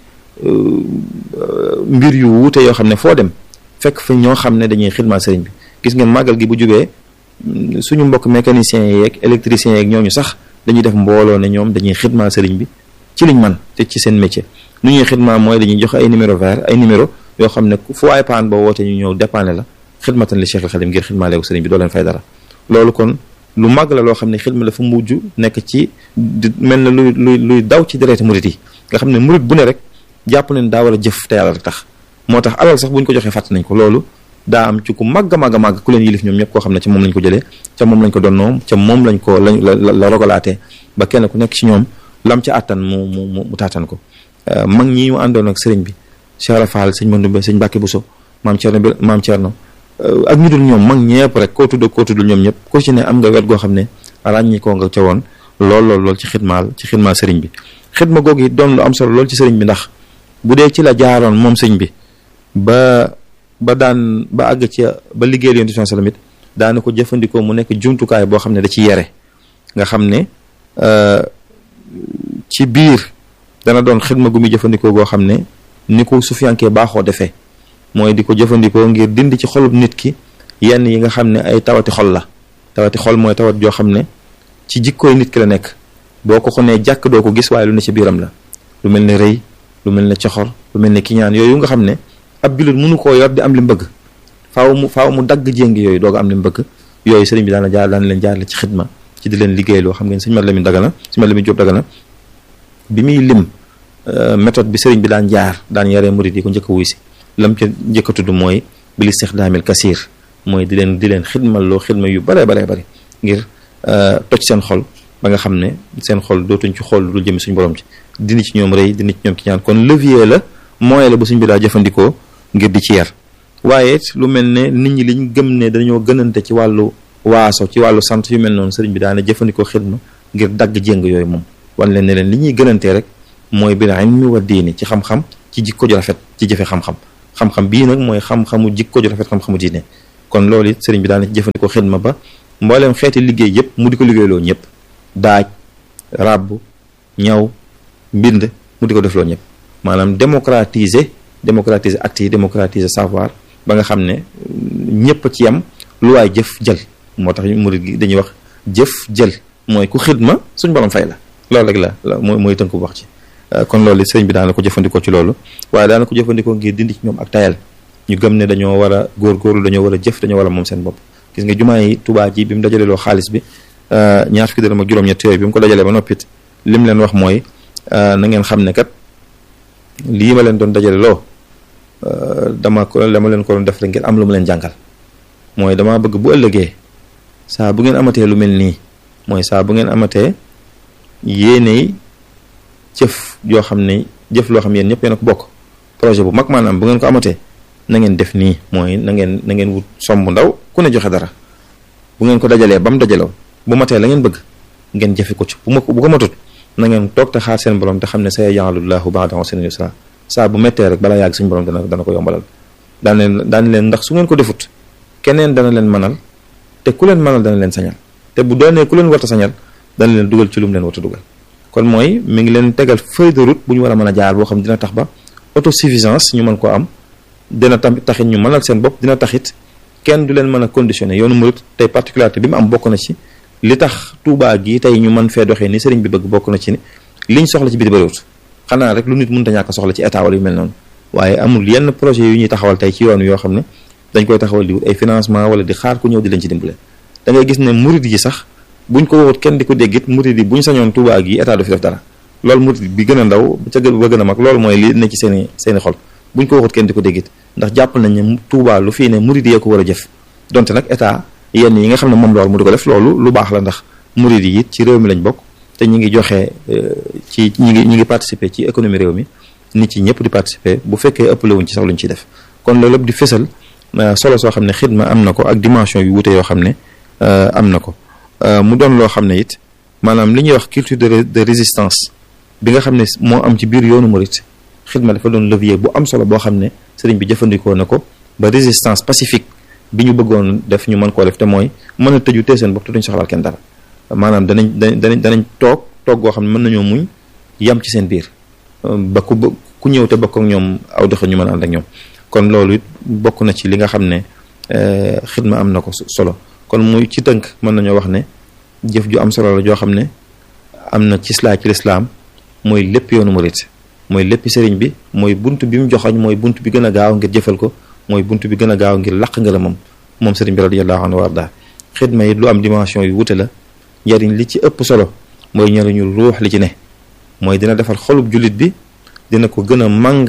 mbir yu wuute yoo xam ne foo dem fekk fa ñoo xam ne dañuy xidma sëriñ bi gis ngeen màggal gi bu jubee suñu mbokk mécaniciens yeeg électriciens yeeg ñooñu sax dañuy def mbooloo ne ñoom dañuy xidma sëriñ bi ci liñ man te ci seen métier nu ñuy xidma mooy dañuy joxe ay numéro vert ay numéro yoo xam ne fu waay paan ba woote ñu ñëw dépanner la xidmatan li Cheikh al Khadim ngir xidma leegu sëriñ bi doo leen fay dara loolu kon lu màgg la loo xam ne xidma dafa mujj nekk ci mel na luy daw ci dereeti murit yi nga xam ne murit bu ne rek jàpp nañ daa war a jëf te yàlla rek tax moo tax alal sax bu ñu ko joxee fàtt nañ ko loolu daa am ci ku màgg a màgg ku leen yilif ñoom ñëpp koo xam ne ca moom lañ ko jëlee ca moom lañ ko donnoom ca moom lañ ko la rogalaatee ba kenn ku nekk ci ñoom lam ca àttan mu taatan ko mag ñi ñu àndoon ak sëriñ bi Cheikh Rafal sëñ Mandumbe sëñ Mbàkke Buso maam Cerno ak ñu dul ñoom mag ñepp rek koo tuddul ñoom ñëpp ko ci ne am nga wet goo xam ne ràññi koo nga ca woon lool ci xidmaal sëriñ bi xidma googu it doon lu am solo lool ci sëriñ bi ndax bu dee ci la jaaroon moom sëriñ bi ba àgg ci ba liggéeyal Yonent bi sallallahu alayhi wasallam daana ko jëfandikoo mu nekk jumtukaay boo xam ne da ci yere nga xam ne ci biir dana doon xidma gu muy jëfandikoo goo xam ne ni ko sufiyankee baaxoo defee mooy di ko jëfandikoo ngir dindi ci xolub nit ki yenn yi nga xam ne ay tawati xol la tawati xol mooy tawat joo xam ne ci jikkooy nit ki la nekk boo ko xonee jàkk doo ko gis waaye lu ne ci biiram la lu mel ne rëy lu mel ne coxor lu mel ne kiñaan yooyu nga xam ne ab jullit mënu koo yor di am li mu bëgg faaw mu dagg jéngi yooyu doog am li mu bëgg yooyu sëriñ bi daan leen jaarale ci xidma ci di leen liggéey loo xam ngeen sëñ Mat Lamin Jóob Dagana bi muy lim méthode bi sëriñ bi daan yaree murid yi ko njëkk a wuy si lam ca njëkk a tudd mooy bil istixdaamil kasiir mooy di leen xidmal loo xidma yu bare ngir toj seen xol ba nga xam ne seen xol dootuñ ci xool lu dul jëmi suñu borom ci dindi ci ñoom rëy dindi ci ñoom ki ñaan kon levier la moyen la bu suñ bi daa jëfandikoo ngir di ci yar waaye lu mel ne nit ñi liñ gëm ne dañoo gënante ci wàllu waaso ci wàllu sant yu mel noonu sëriñ bi daana jëfandikoo xidma ngir dagg jéng yooyu moom wan leen ne leen li ñuy gënantee rek mooy bil ilmi wa diini ci xam-xam ci jikko ju rafet ci jëfe xam-xam bii nag mooy xam-xamu jikko ju rafet xam-xamu diine kon loolu it sëriñ bi daana ci jëfandikoo xidma ba mbooleem xeeti liggéey yëpp mu di ko liggéeyloo ñëpp daaj ràbb ñaw mbind mu di ko defloo ñëpp maanaam démocratiser actes yi démocratiser savoir ba nga xam ne ñëpp ci yam lu waay jëf jël moo tax murid gi dañuy wax jëf jël mooy ku xidma suñ borom fay la loolu rek la mooy tënk bu wax ci kon loolu sëriñ bi daana ko jëfandikoo ci loolu waaye daana ko jëfandikoo ngir dindi ci ñoom ak tayal ñu gëm ne dañoo war a góorgóorlu dañoo war a jëf dañoo war a moom seen bopp gis nga jumaa yi Tuubaa ji bi mu dajaleloo xaalis bi ñaar fukki dërëm ak juróom-ñett yooyu bi mu ko dajalee ba noppit lim leen wax mooy na ngeen xam ne kat lii ma leen doon dajale loo dama leen ko doon def rek ngir am lu ma leen jàngal mooy dama bëgg bu ëllëgee saa bu ngeen amatee lu mel nii mooy saa bu ngeen amatee yéeney jëf yoo xam ne jëf loo xam yéen ñëpp yéen a ko bokk projet bu mag maanaam bu ngeen ko amatee na ngeen def nii mooy na ngeen wut somb ndaw ku ne joxe dara bu ngeen ko dajalee ba mu dajaloo bu matee la ngeen bëgg ngeen jëfe ko ci bu ko matut na ngeen toog te xaar seen borom te xam ne sa yaj'alullahu ba'da usrin yusra saa bu mettee rek balaa yàgg suñu borom dana ko yombalal daan leen ndax su ngeen ko defut keneen dana leen mënal te ku leen mënal dana leen sañal te bu doonee ku leen warta sañal dana leen dugal ci lu mu leen warta dugal kon mooy mi ngi leen tegal feuille de route bu ñu war a mën a jaar boo xam dina tax ba autosuffisance ñu mën koo am dina taxit ñu mënal seen bopp dina taxit kenn du leen mën a conditionné yoonu murid tey particularité bi mu am bokk na ci li tax Tuubaa gi tey ñu mën fee doxee ni sëriñ bi bëgg bokk na ci ni liñ soxla ci biti bëriwut xanaa rek lu nit mënta ñàkk soxla ci état wala yu mel noonu waaye amul yenn projet yu ñuy taxawal tey ci yoon yoo xam ne dañ koy taxawal di wut ay financement wala di xaar ku ñëw di leen ci dimbale da ngay gis ne murid yi sax buñ ko waxut kenn di ko déggit murid yi buñ sañoon Touba gi état du fi def dara loolu murid bi gën a ndaw ca ba gën a mag loolu mooy li ne ci seeni xol buñ ko waxut kenn di ko déggit ndax jàpp nañ ne Touba lu fii ne murid yee ko war a jëf donte nag état yenn yi nga xam ne moom loolu mu di ko def loolu lu baax la ndax murid yi it ci réew mi lañ bokk te ñi ngi joxe ci ñi ngi participer ci économie réew mi nit ci ñëpp di participer bu fekkee ëppale wuñ ci sax luñ ciy def kon loolu lépp di fésal solo soo xam ne xidma am na ko ak dimension yu wute yoo xam ne am na ko mu doon loo xam ne it maanaam li ñuy wax culture de résistance bi nga xam ne moo am ci biir yoonu murit xidma dafa doon levier bu am solo boo xam ne sëriñ bi jëfandikoo na ko ba résistance pacifique bi ñu bëggoon def ñu mën koo def te mooy mën a tëju tee seen bopp te duñ soxlaal kenn dara maanaam danañ toog goo xam ne mën nañoo muñ yam ci seen biir ba ku ñëw te bokk ak ñoom aw doxa ñu mën a ànd ak ñoom kon loolu it bokk na ci li nga xam ne xidma am na ko solo kon muy ci tënk mën nañoo wax ne jëf ju am solo la joo xam ne am na ci lislaam mooy lépp yoonu murit mooy lépp sëriñ bi mooy bunt bi mu joxoñ mooy bunt bi gën a gaaw ngir jëfal ko mooy bunt bi gën a gaaw ngir laq nga la moom sëriñ bi radiyallahu anhu warda xidma it lu am dimension yu wute la njariñ li ci ëpp solo mooy njariñu ruux li ci ne mooy dina defal xolub jullit bi dina ko gën a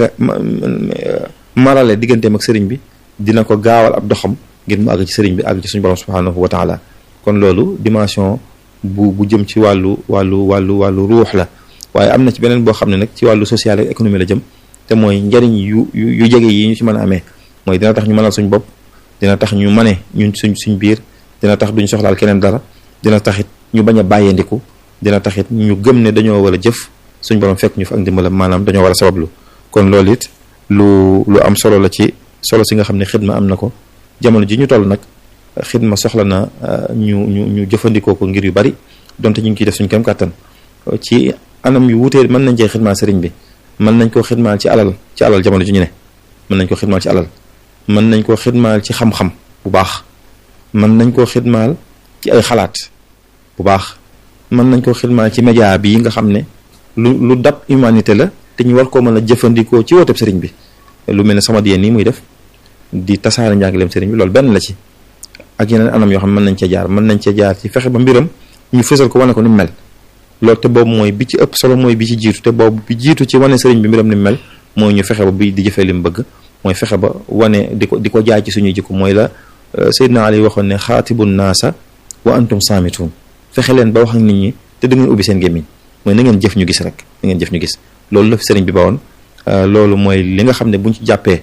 marale digganteem ak sëriñ bi dina ko gaawal ab doxam ngir mu àgg ci sëriñ bi àgg ci suñu borom subhanahu wa taala kon loolu dimension bu jëm ci wàllu ruux la waaye am na ci beneen boo xam ne nag ci wàllu social ak économie la jëm te mooy njariñ yu jege yi ñu ci mën a amee mooy dina tax ñu mënal suñ bopp dina tax ñu mane ñun suñ biir dina tax duñ soxlaal keneen dara dina taxit ñu bañ a bàyyeendiku dina taxit ñu gëm ne dañoo war a jëf suñ borom fekk ñu fa ak ndimbalam maanaam dañoo war a sabablu kon loolu it lu am solo la ci solo si nga xam ne xidma am na ko jamono ji ñu toll nag xidma soxla na ñu jëfandikoo ko ngir yu bari donte ñu ngi ciy def suñ kem kàttan ci anam yu wutee mën nañ cee xidmaal sëriñ bi mën nañ koo xidmaal ci alal jamono ji ñu ne mën nañ koo xidmaal ci alal mën nañ koo xidmaal ci xam-xam bu baax mën nañ koo xidmaal ci ay xalaat bu baax mën nañ koo xidmaal ci média bi nga xam ne lu dab humanité la te ñu war koo mën a jëfandikoo ci wooteb sëriñ bi lu mel ne sama diyeen nii muy def di tasaare njàngaleem sëriñ bi loolu benn la ci ak yeneen anam yoo xam ne mën nañ cee jaar ci fexe ba mbiram ñu fësal ko wane ko ni mu mel loolu te boobu mooy bi ci ëpp solo mooy bi ci jiitu te boobu bi jiitu ci wane sëriñ bi mbiram ni mu mel mooy ñu fexe ba bi di jëfee li mu bëgg mooy fexe ba wane di ko jaay ci suñuy jikko mooy la Seydina Ali waxoon ne xaatibun naasa wa antum saamitun fexe leen ba wax ak nit ñi te da ngeen ubbi seen gémmiñ mooy na ngeen jëf ñu gis rek na ngeen jëf ñu gis loolu la fi sëriñ bi bawoon loolu mooy li nga xam ne buñ ci jàppee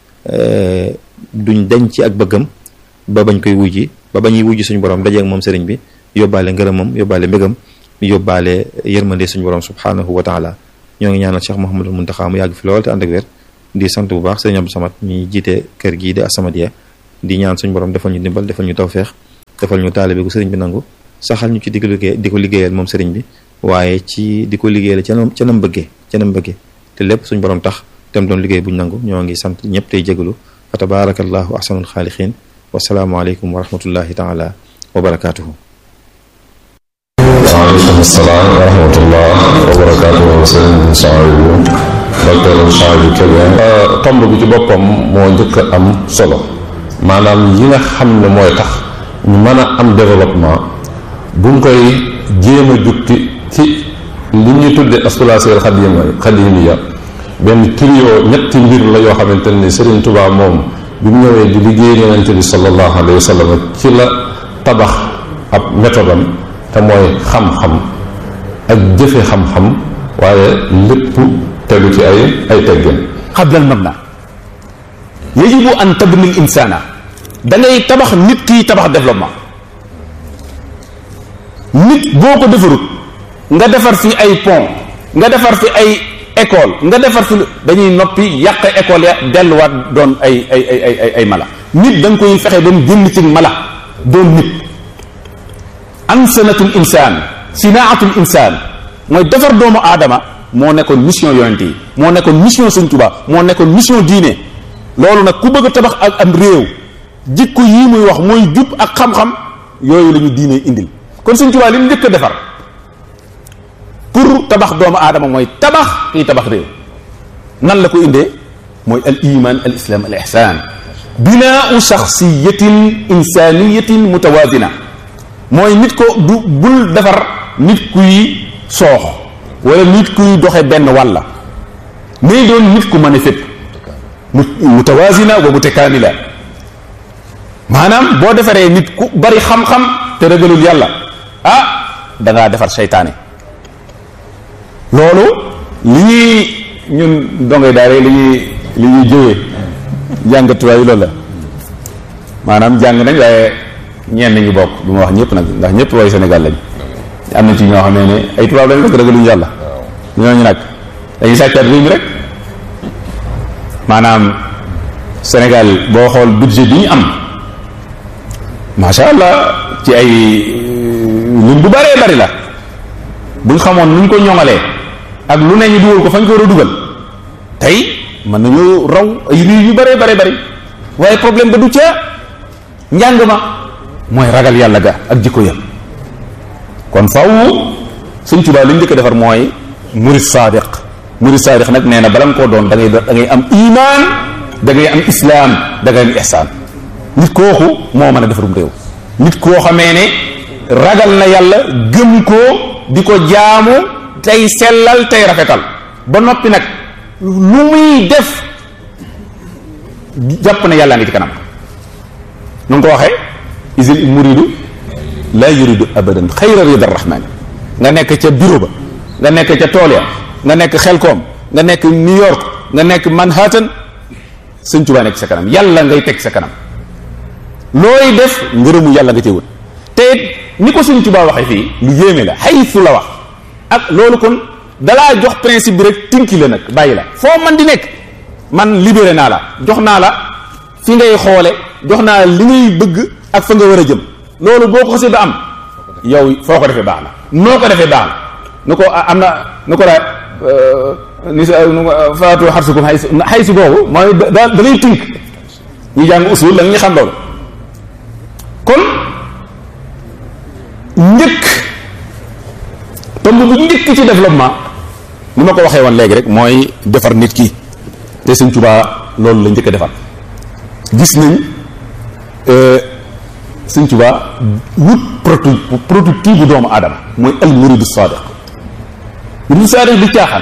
duñ dañ ci ak bëggam ba bañ koy wujji ba bañuy wujji suñu borom dajeeg moom sëriñ bi yóbbaale ngërëmam yóbbaale mbégam yóbbaale yërmande suñu borom subhanahu wa taala ñoo ngi ñaanal Cheikh Mouhamadul Muntaxa mu yàgg fi lool te ànd ak wér di sant bu baax sëriñ Abdou Samad ñi jiite kër gii di As-Samadiyya di ñaan suñu borom defal ñu dimbal defal ñu tawfeex defal ñu taalibe gu sëriñ bi nangu saxal ñu ci di ko liggéeyal moom sëriñ bi waaye ci di ko liggéeyal ca nam bëggee te lépp suñu borom tax tem doon liggéey buñ nangu ñoo ngi sant ñëpp tey jégalu fa tabarakallahu ahsanul xaaliqiin wasalaamu aleykum wa rahmatullahi taala wa barakaatuhu. waaleykum salaam wa rahmatullah wa barakaatuhu sëriñ Souhaïbou docteur Souhaïbou Kébé tomb bi ci boppam moo njëkk a am solo maanaam yi nga xam ne mooy tax ñu mën a am développement buñ koy jéem a jukki ci li ñuy tudde aspiraation xadimiya benn trio ñetti mbir la yoo xamante ni Serigne Touba moom bi mu ñëwee di liggéey Yonent bi sallallahu alayhi wa sallam ci la tabax ab méthode am te mooy xam-xam ak jëfe xam-xam waaye lépp tegu ci ay teggin. qabla al mabna yajibu an tabni al insana da ngay tabax nit ki tabax développement nit boo ko defarut nga defar fi ay pont nga defar fi ay école nga defar fi dañuy noppi yàq école ya delluwaat doon ay mala nit da nga koy fexe ba mu génn ci mala doon nit ansanatul insaan sinaatul insaan mooy defar doomu aadama moo nekkoon mission yonent yi moo nekkoon mission Sëñ Tuubaa moo nekkoon mission diine loolu nag ku bëgg a tabax ak am réew jikko yii muy wax mooy jub ak xam-xam yooyu la ñu diine indil kon Sëñ Tuubaa li mu njëkk a defar pour tabax doomu aadama mooy tabax kii tabax réew. nan la ko indee mooy al iman al islam al ihsan binaau shaxsiyatin insaniyatin mutawaazina mooy nit ko du bul defar nit kuy soox wala nit kuy doxe benn wàlla mais doon nit ku mën a fépp mutawaazina wa mutakaamila maanaam boo defaree nit ku bari xam-xam te ragalul yàlla da ngaa defar seytaane. loolu li ñuy ñun dongay daare li ñuy jëwee jàngatuwaay loolu la maanaam jàng nañ waaye ñenn ñi bokk du ma wax ñëpp nag ndax ñëpp way Sénégal lañ am na ci ñoo xam ne ay tubaab lañ rek ragaluñu yàlla ñooñu nag dañuy sàccaat réew mi rek maanaam Sénégal boo xool budget bi ñu am macha allah ci ay lim bu bëree bëri la buñ xamoon nuñ ko ñoŋalee ak lu ne ñu dugal ko fañ ko war a dugal tey mën nañu raw ay réew yu bëree bëri waaye problème ba du ca njàng ma mooy ragal yàlla ga ak jikko ya kon faw Sëñ Tuubaa li ñu njëkk a defar mooy murid saadiq nag nee na bala nga koo doon da ngay am iman da ngay am islam da ngay am ihsaan nit kooku moo mën a defarum réew nit koo xamee ne ragal na yàlla gëm koo di ko jaamu tey sellal tey rafetal ba noppi nag lu muy def jàpp na yàlla ngi ci kanam nu nga ko waxee isil muridu la yuridu abadan xayra rida rahman nga nekk ca bureau ba nga nekk ca tool ya nga nekk xelkoom nga nekk New York nga nekk Manhattan Sëñ Tuubaa nekk sa kanam yàlla ngay teg sa kanam looy def ngërëmu yàlla nga cee wut te ni ko Sëñ Tuubaa waxee fii lu yéeme la xaytu la wax ak loolu kon dalaa jox principe bi rek tinki la nag bàyyi la foo man di nekk man libéré naa la jox naa la fi ngay xoole jox naa la li ngay bëgg ak fa nga war a jëm loolu boo ko xasee ba am yow foo ko defee baax na noo ko defee baax na nu ko am na nu ko la ni sa faatu xarsukum xaysu boobu mooy da ngay tink ñu jàng usul la ñu xam loolu kon njëkk tomb bu njëkk ci développement ni ma ko waxee woon léegi rek mooy defar nit ki te Sëñ Tuubaa loolu la njëkk a defar gis nañ Sëñ Tuubaa wut prototype bu doomu aadama mooy al muridu saadiq muridu saadiq di caaxaan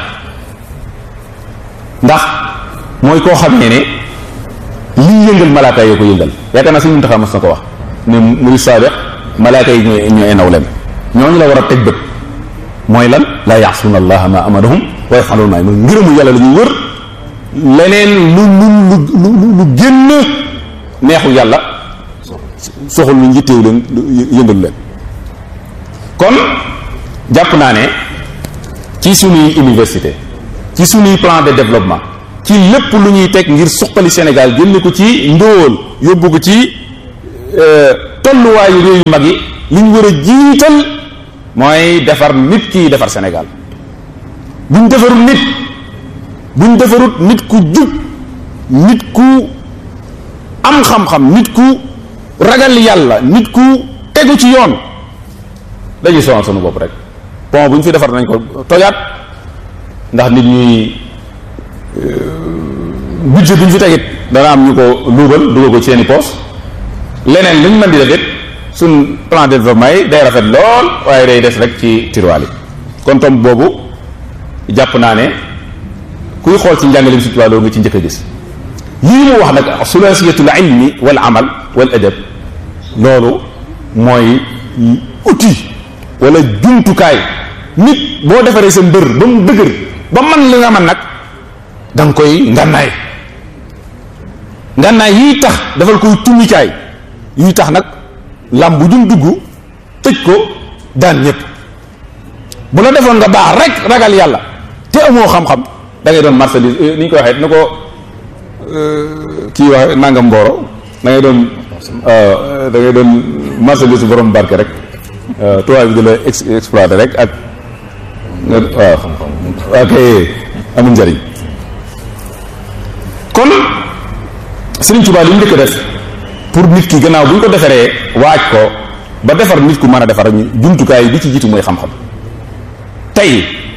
ndax mooy koo xamee ne lii yëngal malaaka yoo ko yëngal yaakaar naa Sëñ Muntaxa mas na ko wax ne muridu saadiq malaaka yi ñooy nawlem ñooñu la war a teg bët mooy lan laa yaasuuna allaha ma amarahum wa yafaluuna maa yu'maruun ngërëmu yàlla la ñuy wër leneen lu génn neexu yàlla soxul lu njitteew leen yëngalu leen kon jàpp naa ne ci suñuy université ci suñuy plan de développement ci lépp lu ñuy teg ngir suqali Sénégal génne ko ci ndóol yóbbu ko ci tolluwaayu réew yu mag yi li ñu war a jiital mooy defar nit kii defar Sénégal buñ defarut nit ku jub nit ku am xam-xam nit ku ragal yàlla nit ku tegu ci yoon dañuy sonal sunu bopp rek bon bu ñu fi defar nañ ko tojaat ndax nit ñuy budget bu ñu fi tegit dana am ñu ko luubal dugal ko ci seeni poos leneen lu ñu mën di def it suñ plan de développement yi day rafet lool waaye day des rek ci tiroir yi kon tom boobu jàpp naa ne kuy xool ci njàngaleem Sëñ Tuubaa loolu nga ci njëkk a gis lii mu wax nag sulaasiyatul ilmi wal amal wal adab loolu mooy outil wala jumtukaay nit boo defaree sa mbër ba mu dëgër ba man li nga man nag da nga koy ngànnaay yii tax dafal koy tummikaay yii tax nag lam bu jum dugg tëj ko daan ñëpp bu la defoon nga baax rek ragal yàlla te amoo xam-xam da ngay doon marchandise ni ñu koy waxee na ko kii wax nangam mbooro da ngay doon marchandise borom barke rek tubaab bi di la exploité rek ak waaw ok amul njëriñ kon Sëriñ Tuubaa li ñu njëkk a def pour nit ki gannaaw bu ñu ko defaree waaj ko ba defar nit ku mën a defar ñu jumtukaay bi ci jiitu mooy xam-xam tey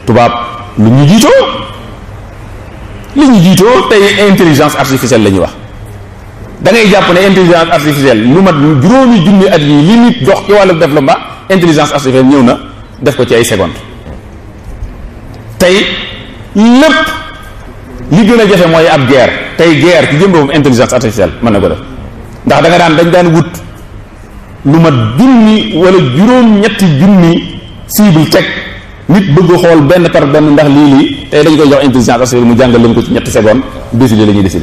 tubaab lu ñu jiitoo li ñu jiitoo tey intelligence artificielle la ñuy wax da ngay jàpp ne intelligence artificielle lu mat juróomi junni at yi li nit dox ci wàllu développement intelligence artificielle ñëw na def ko ci ay secondes tey lépp li gën a jafe mooy ab guerre tey guerre ci jëm boobu intelligence artificielle mën na ko def ndax da nga dañ daan wut lu mat junni wala juróom-ñetti junni cible teg nit bëgg xool benn par benn ndax lii tey dañ koy jox intelligence artificielle mu jàngal leen ko ci ñetti secondes décider la ñuy décider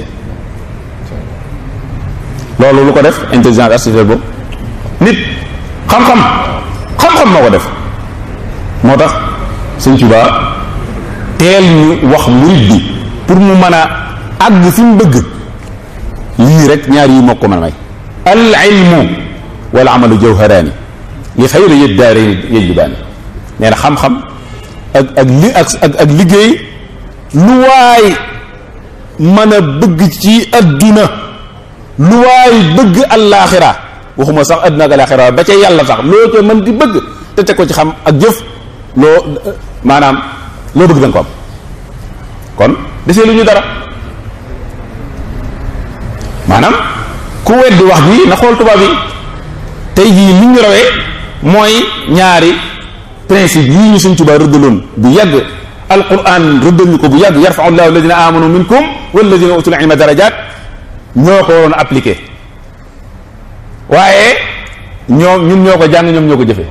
loolu lu ko def intelligence artificielle boobu nit xam-xam moo ko def moo tax Sëñ Tuubaa teel ñu wax murid bi pour mu mën a àgg fi mu bëgg lii rek ñaar yi moo ko mën a may al ilmu wal amalu jawharaani li xayri yët daarayni yajlibaani nee na xam-xam ak liggéey lu waay mën a bëgg ci adduna lu waay bëgg allaaxira waxuma sax adduna ak allaaxira ba ca yàlla sax loo ca mën di bëgg te teg ko ci xam ak jëf loo maanaam loo bëgg da nga ko am kon desee lu ñu dara maanaam ku weddi wax ji na xool tubaab yi tey jii li ñu rawee mooy ñaari principe yii ñu Sëñ Tuubaa rëddaloon bu yàgg alquran rëddal ñu ko bu yàgg yarfa'u llahu alladina amanu minkum walladina utul ilma darajat ñoo ko waroon appliqué waaye ñun ñoo ko jàng ñoom ñoo ko jëfee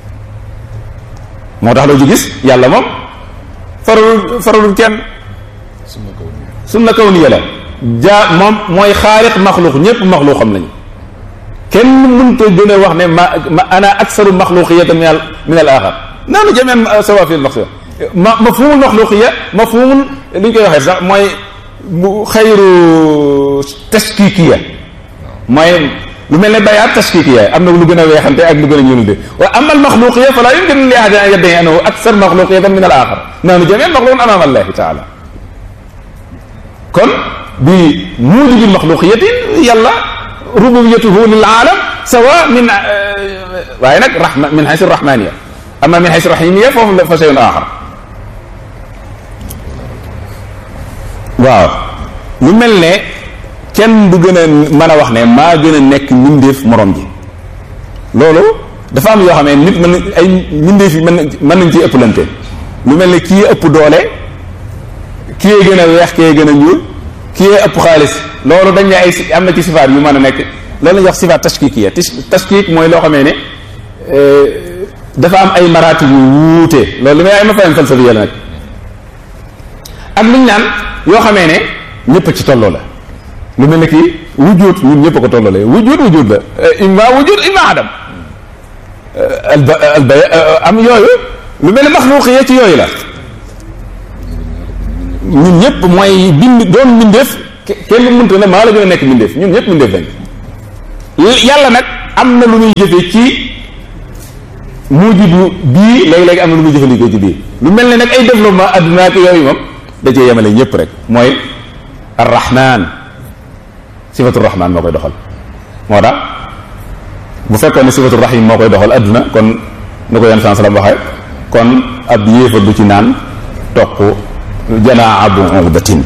moo tax loo ci gis yàlla moom faralul kenn sunna kawniya la moom mooy xaaliq maxluuq ñépp maxluuq xam nañu kenn mënta gën a wax ne ma ana aksaru maxluuqiyatan min al axar naanu jamian sawa fi al-maxluuq mafhumul maxluuqiya mafhumul li ñu koy waxee sax mooy xayru tashkikiya mooy lu mel ne bayaat tashkikiya am na lu gën a weexante ak lu gën a ñuul de wa amma al-maxluuqiya fala yumkin li ahadin an yadda'i annahu aksar maxluuqiyatan min al axar naanu jamian maxluuqun amama allahi taala kon bi muujibil maxluuqiyatin yàlla rububiyatuhu lil aalam sawa min waaye nag rahma min haysu rahmaniya amma min haysu rahimiya foofu la fa shay'un axar waaw lu mel ne kenn du gën a mën a wax ne maa gën a nekk mbindeef morom ji loolu dafa am yoo xam ne nit mën ay mbindeef yi mën nañ ciy ëpplante lu mel ne kii ëpp doole kii gën a weex kii gën a ñuul kii ëpp xaalis loolu dañ ne ay am na ci sifaat yu mën a nekk loolu la ñuy wax sifaat tashkikiya tashkik mooy loo xamee ne dafa am ay maraatib yu wuute loolu li may ay ma fahim falsafiya la nag ak luñ naan yoo xamee ne ñëpp ci tolloo la lu mel ne kii wujud ñun ñëpp ko tolloo la wujud la imma wujud imma adam am yooyu lu mel ne maxluuqiya ci yooyu la ñun ñëpp mooy doon mbindeef kenn mënta ne maa la gën a nekk mbindeef ñun ñëpp mbindeef lañ yàlla nag am na lu muy jëfee ci mujibu bii léegi-léegi am na lu muy jëfandikoo ci bii lu mel ne nag ay développement adduna ak yooyu moom da cee yemale ñëpp rek mooy arrahman sifatu rahman moo koy doxal moo tax bu fekkoon ne sifatu rahim moo koy doxal adduna kon na ko yan san salam waxee kon ab yéefar du ci naan toq janaa bu uqdatin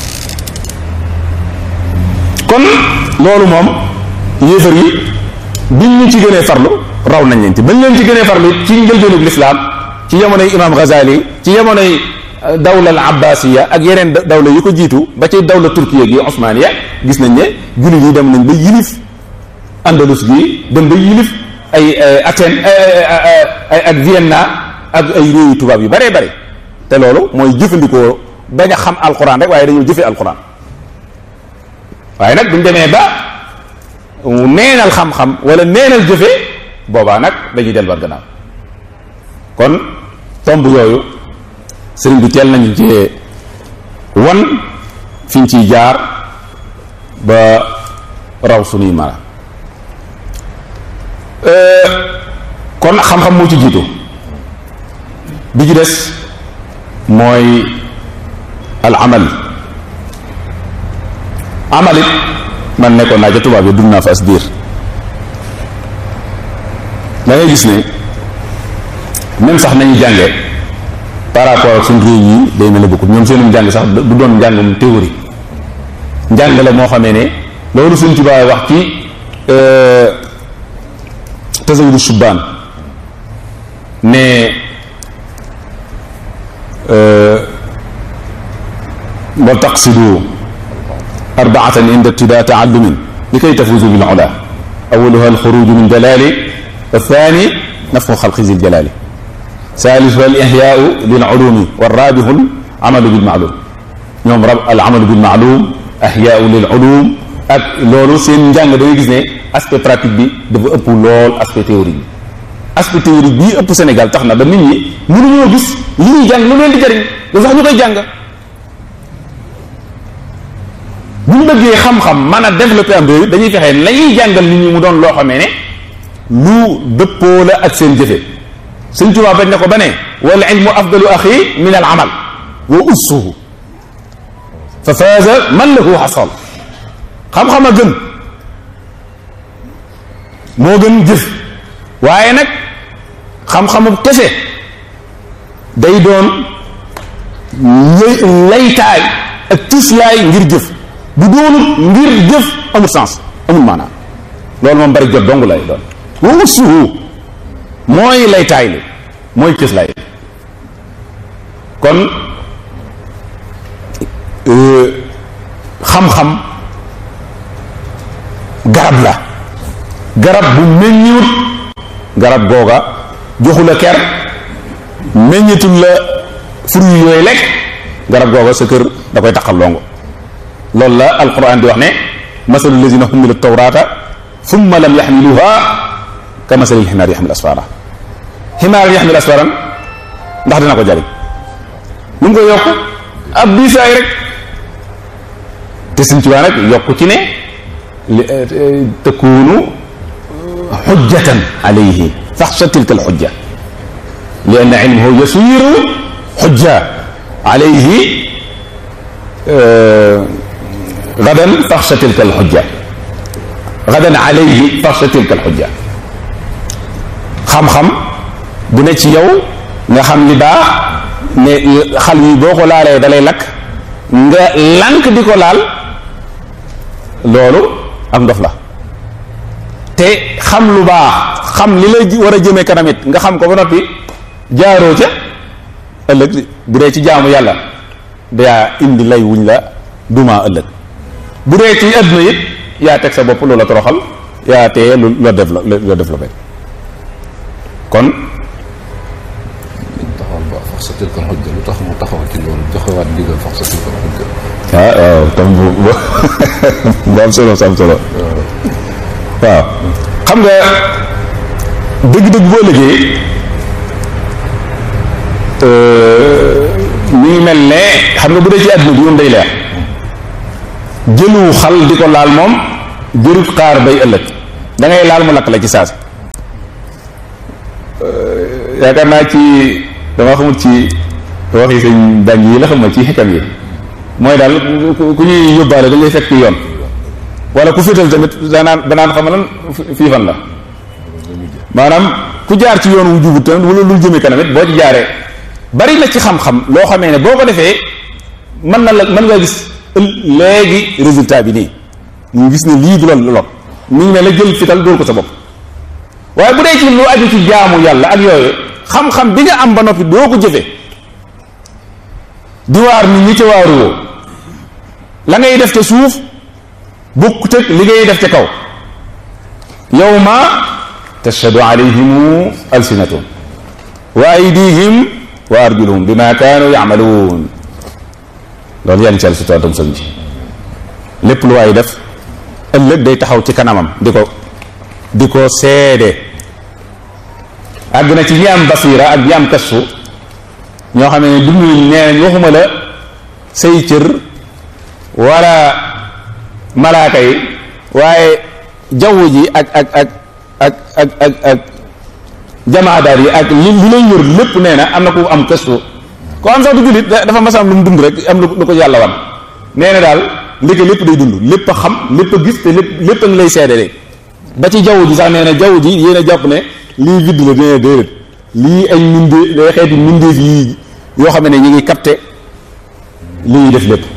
kon loolu moom yéefar yi biñ ñu ci gënee farlu raw nañ leen ci bañ leen ci gënee farlu ci njëlbéenug lislaam ci jamonoy imam Ghazali ci jamonoy dawla al abbasiya ak yeneen dawla yu ko jiitu ba ci dawla turkiya gi osmaniya gis nañ ne jullit yi dem nañ ba yilif andalus gi dem ba yilif ay Athènes ak Vienna ak ay réewu tubaab yu baree bare te loolu mooy jëfandikoo bañ a xam alquran rek waaye dañoo jëfe alquran waaye nag buñ demee ba neenal xam-xam wala neenal jëfe boobaa nag dañuy delluwaat gannaaw kon tomb yooyu sëriñ bi teel nañu ci wan fi ñu ciy jaar ba raw suñuy mara kon xam-xam moo ci jiitu bi ci des mooy al amal amalit man nekkoon naa ca tubaab yi dund naa fa as diir da ngay gis ne même sax nañu jànge par rapport ak suñ réew yi day mel ne bokkul ñoom seenum njàng sax du doon njàngum théorie njàng la moo xamee ne loolu suñ Tuubaa wax ci tasawudu subbaan ne wa taqsidu arbaatan inda ibtidaa taallumin li kay tafuuzu bil ula awaluha alxuruju min dalali athani nafxu xalqi zil jalali salisuha al ihyaau lil ulumi warrabihu al amalu bil maalum ñoom al amalu bil maalum ihyaau lil ulum ak loolu seen njàng da ngay gis ne aspect pratique bi dafa ëpp lool aspect théorique bi aspect théorique bii ëpp Sénégal tax na ba nit ñi mënuñoo gis li ñuy jàng lu leen di jëriñ lu sax ñu koy jàng bu ñu bëggee xam-xam mën a développer am réew dañuy fexee la ñuy jàngal nit ñi mu doon loo xamee ne lu dëppoo la ak seen jëfe Sëñ Tuubaa bañ ne ko ba ne wal ilmu afdalu axi min al amal wa ussuhu fa faaza man lahu xasal xam-xam a gën moo gën jëf waaye nag xam-xamu kese day doon laytaay ak tislaay ngir jëf bu doonut ngir jëf amul sens amul maanaam loolu moom bari jot dong lay doon wa ussuhu mooy laytaay li mooy tislaay kon xam-xam garab la garab bu meññiwut garab googa joxu la ker meññitul la fruit yooyu lekk garab googa sa kër da koy taxal longo loolu la alquran di wax ne masalu lazina humilu tawrata thumma lam yaxmiluha ka masalil ximaar yaxmil asfara ximaar yaxmil asfaran ndax dina ko jariñ lu mu koy yokk ab diisaay rek te Sëñ Tuubaa nag yokk ci ne takunu xujjatan alayhi faxsha tilka alxujja li anna ilmahu yasiru xujja alayhi gadan faxsha tilka alxujja gadan alayhi faxsha tilka alxujja xam-xam bu ne ci yow nga xam li baax ne xal yi boo ko laalee dalay lakk nga lànk di ko laal loolu ak ndof la te xam lu baax xam li la war a jëmee kanam it nga xam ko ba noppi jaaroo ca ëllëg bu dee ci jaamu yàlla daa indi lay wuñ la duma ëllëg bu dee ci àdduna it yaa teg sa bopp loola toroxal yaa teye lu la développé kon taxawal ba fax sa tilkal xujja lu tax mu taxawal ci loolu joxewaat ndigal fax sa tilkal xujja waaw tam bu am solo sam solo waaw xam nga dëgg-dëgg boo liggéey mi ngi mel ne xam nga bu dee ci àdduna bi moom day leer jëlu xal di ko laal moom jërut xaar bay ëllëg da ngay laal mu lakk la ci saasi yaakaar naa ci dama xamul ci waxi sëñ dàng yi la xam ci xikam yi mooy daal ku ñuy yóbbaale dañ lay fekk yoon wala ku féetal tamit danaan xam lan fii fan la maanaam ku jaar ci yoon wu jubut tamit wala lu jëmee kanam it boo ci jaaree bari na ci xam-xam loo xamee ne boo ko defee mën nga gis léegi résultat bi nii ñu gis ne lii du la lor mi ngi ne la jël fital dóor ko sa bopp waaye bu dee ci lu aju ci jaamu yàlla ak yooyu xam-xam bi nga am ba noppi doo ko jëfe di waar nit ñi ca waaruwoo la ngay def ca suuf bokkut ak li ngay def ca kaw yawma tashhadu alayhim alsinatuhum wa aydihim wa arjuluhum bima kaanu ya'maluun loolu yàlla ci àll si toitam sëñ bi lépp lu waay def ëllëg day taxaw ci kanamam di ko seede àgg na ci ñi am basira ak ñi am kasu ñoo xam ne dund nee nañ waxuma la say cër wala malaaka yi waaye jaww ji ak jamaadaat yi ak li lay wër lépp nee na am na ku am kasu ko am sax du jullit dafa mas am lu mu dund rek am lu ko yàlla wan nee na daal ndeke lépp day dund lépp a xam lépp a gis te lépp a ngi lay seede rek ba ci jaww ji sax nee na jaww ji yéen a jàpp ne lii vide la nee na déedéet lii ay mindee day xeeti mindeef yi yoo xam ne ñu ngi capté li ñuy def lépp.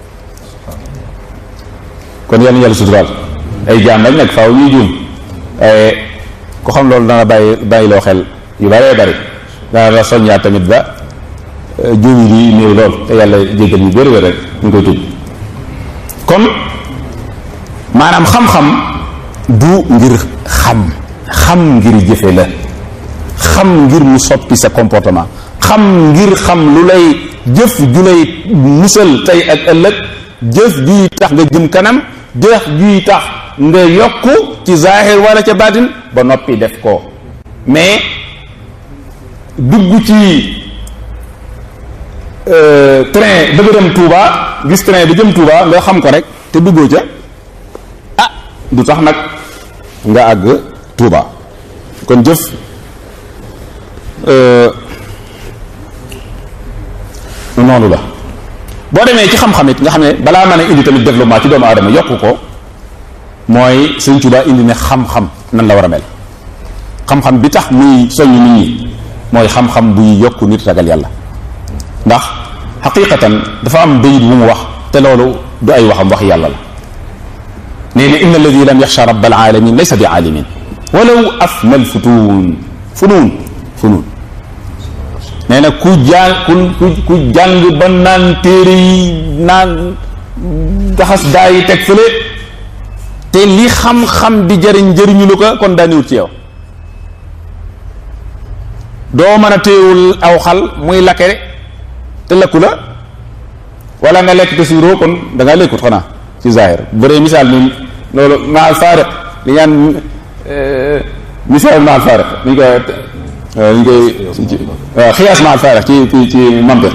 kon yal na yàlla suturaal ay jaam lañ nag faaw ñuy juum waaye ku xam loolu dana bàyyi loo xel yu bëree bëri dana la soññaat tamit ba juum yi néew lool te yàlla jéggal ñu bëri rek ñu koy tudd. kon maanaam xam-xam du ngir xam ngir jëfe la, xam ngir mu soppi sa comportement, xam ngir xam lu lay jëf ju lay musal tey ak ëllëg, jëf juy tax nga jëm kanam, jëf juy tax nga yokku ci zahir wala ca baatin ba noppi def ko. mais dugg ci train bëgg dem Touba, gis train bi jëm Touba nga xam ko rek te duggoo ca, ah du tax nag nga àgg Touba. kon jëf noonu la. boo demee ci xam-xam it nga xam ne balaa mën a indi tamit développement ci doomu aadama yokku ko, mooy Sëñ Tuubaa indi ne xam-xam nan la war a mel. xam-xam bi tax muy soññ nit ñi mooy xam-xam buy yokku nit ragal yàlla. ndax xaqiqatan dafa am bayit bu mu wax te loolu du ay waxam wax yàlla la. nee na inna alladi lam yaxsha rabbal alamin laysa bi aalimin walaw afna al funuun nee na ku jàng ba naan téere yi naan daxas daa yi teg fële te li xam-xam di jëriñ jëriñu lu ko kon daaniwut ci yow. doo mën a téewul aw xal muy lakke te lekku la, wala nga lekk te suuroo kon da nga lekkut xanaa ci zahir. bu dee misaal ni loolu maal faariq li ñaan misaal maal faariq ñu koy xiyaas maal faariq ci mantiq.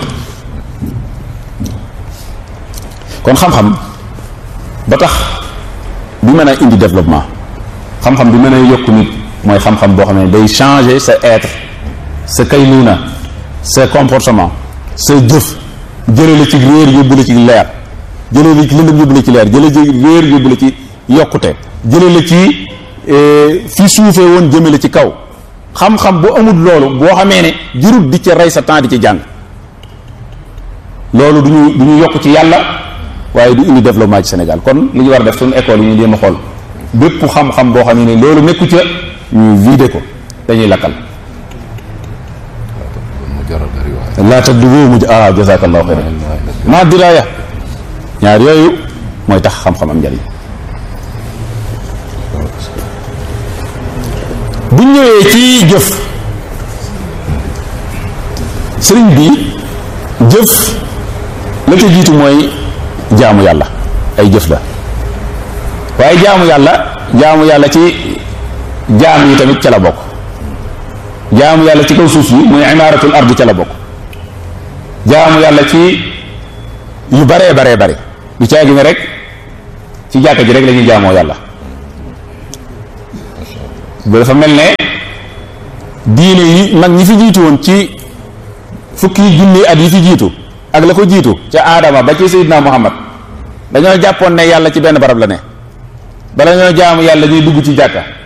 kon xam-xam ba tax bi mën a indi développement, xam-xam bi mën a yokk nit mooy xam-xam boo xam ne day changer sa être, sa kaynuna, sa comportement, sa jëf, jëlee la ci réer yóbbu la ci leer, jëlee la ci lëndëm yóbbu la ci leer, jëlee ci réer yóbbu la ci yokkute, jëlee la ci fi suufee woon jëme la ci kaw. xam-xam bu amul loolu, boo xamee ne jurut di ca rey sa temps di ci jàng, loolu du ñu yokk ci yàlla, waaye du indi développement ci Sénégal. kon li ñu war a def suñu école yi ñu jéem a xool bépp xam-xam boo xam ne loolu nekku ca ñu vidé ko, dañuy lakkal. laa taddubu jazakallahu xayran ma diraya. ñaar yooyu mooy tax xam-xam am njariñ. bu ñëwee ci jëf, sëriñ bi jëf la ca jiitu mooy jaamu yàlla. ay jëf la, waaye jaamu yàlla ci jaam yi tamit ca la bokk. jaamu yàlla ci kaw suuf yi mooy imaaratul ardi ca la bokk. jaamu yàlla ci yu baree bare du caagi ne rek ci jàkka ji rek la ñuy jaamoo yàlla. bu dafa mel ne diine yi mag ñi fi jiitu woon ci fukki junni at yi fi jiitu ak la ko jiitu ca aadama ba ci Seydina Muhammad dañoo jàppoon ne yàlla ci benn barab la ne. bala ñoo jaamu yàlla ñuy dugg ci jàkka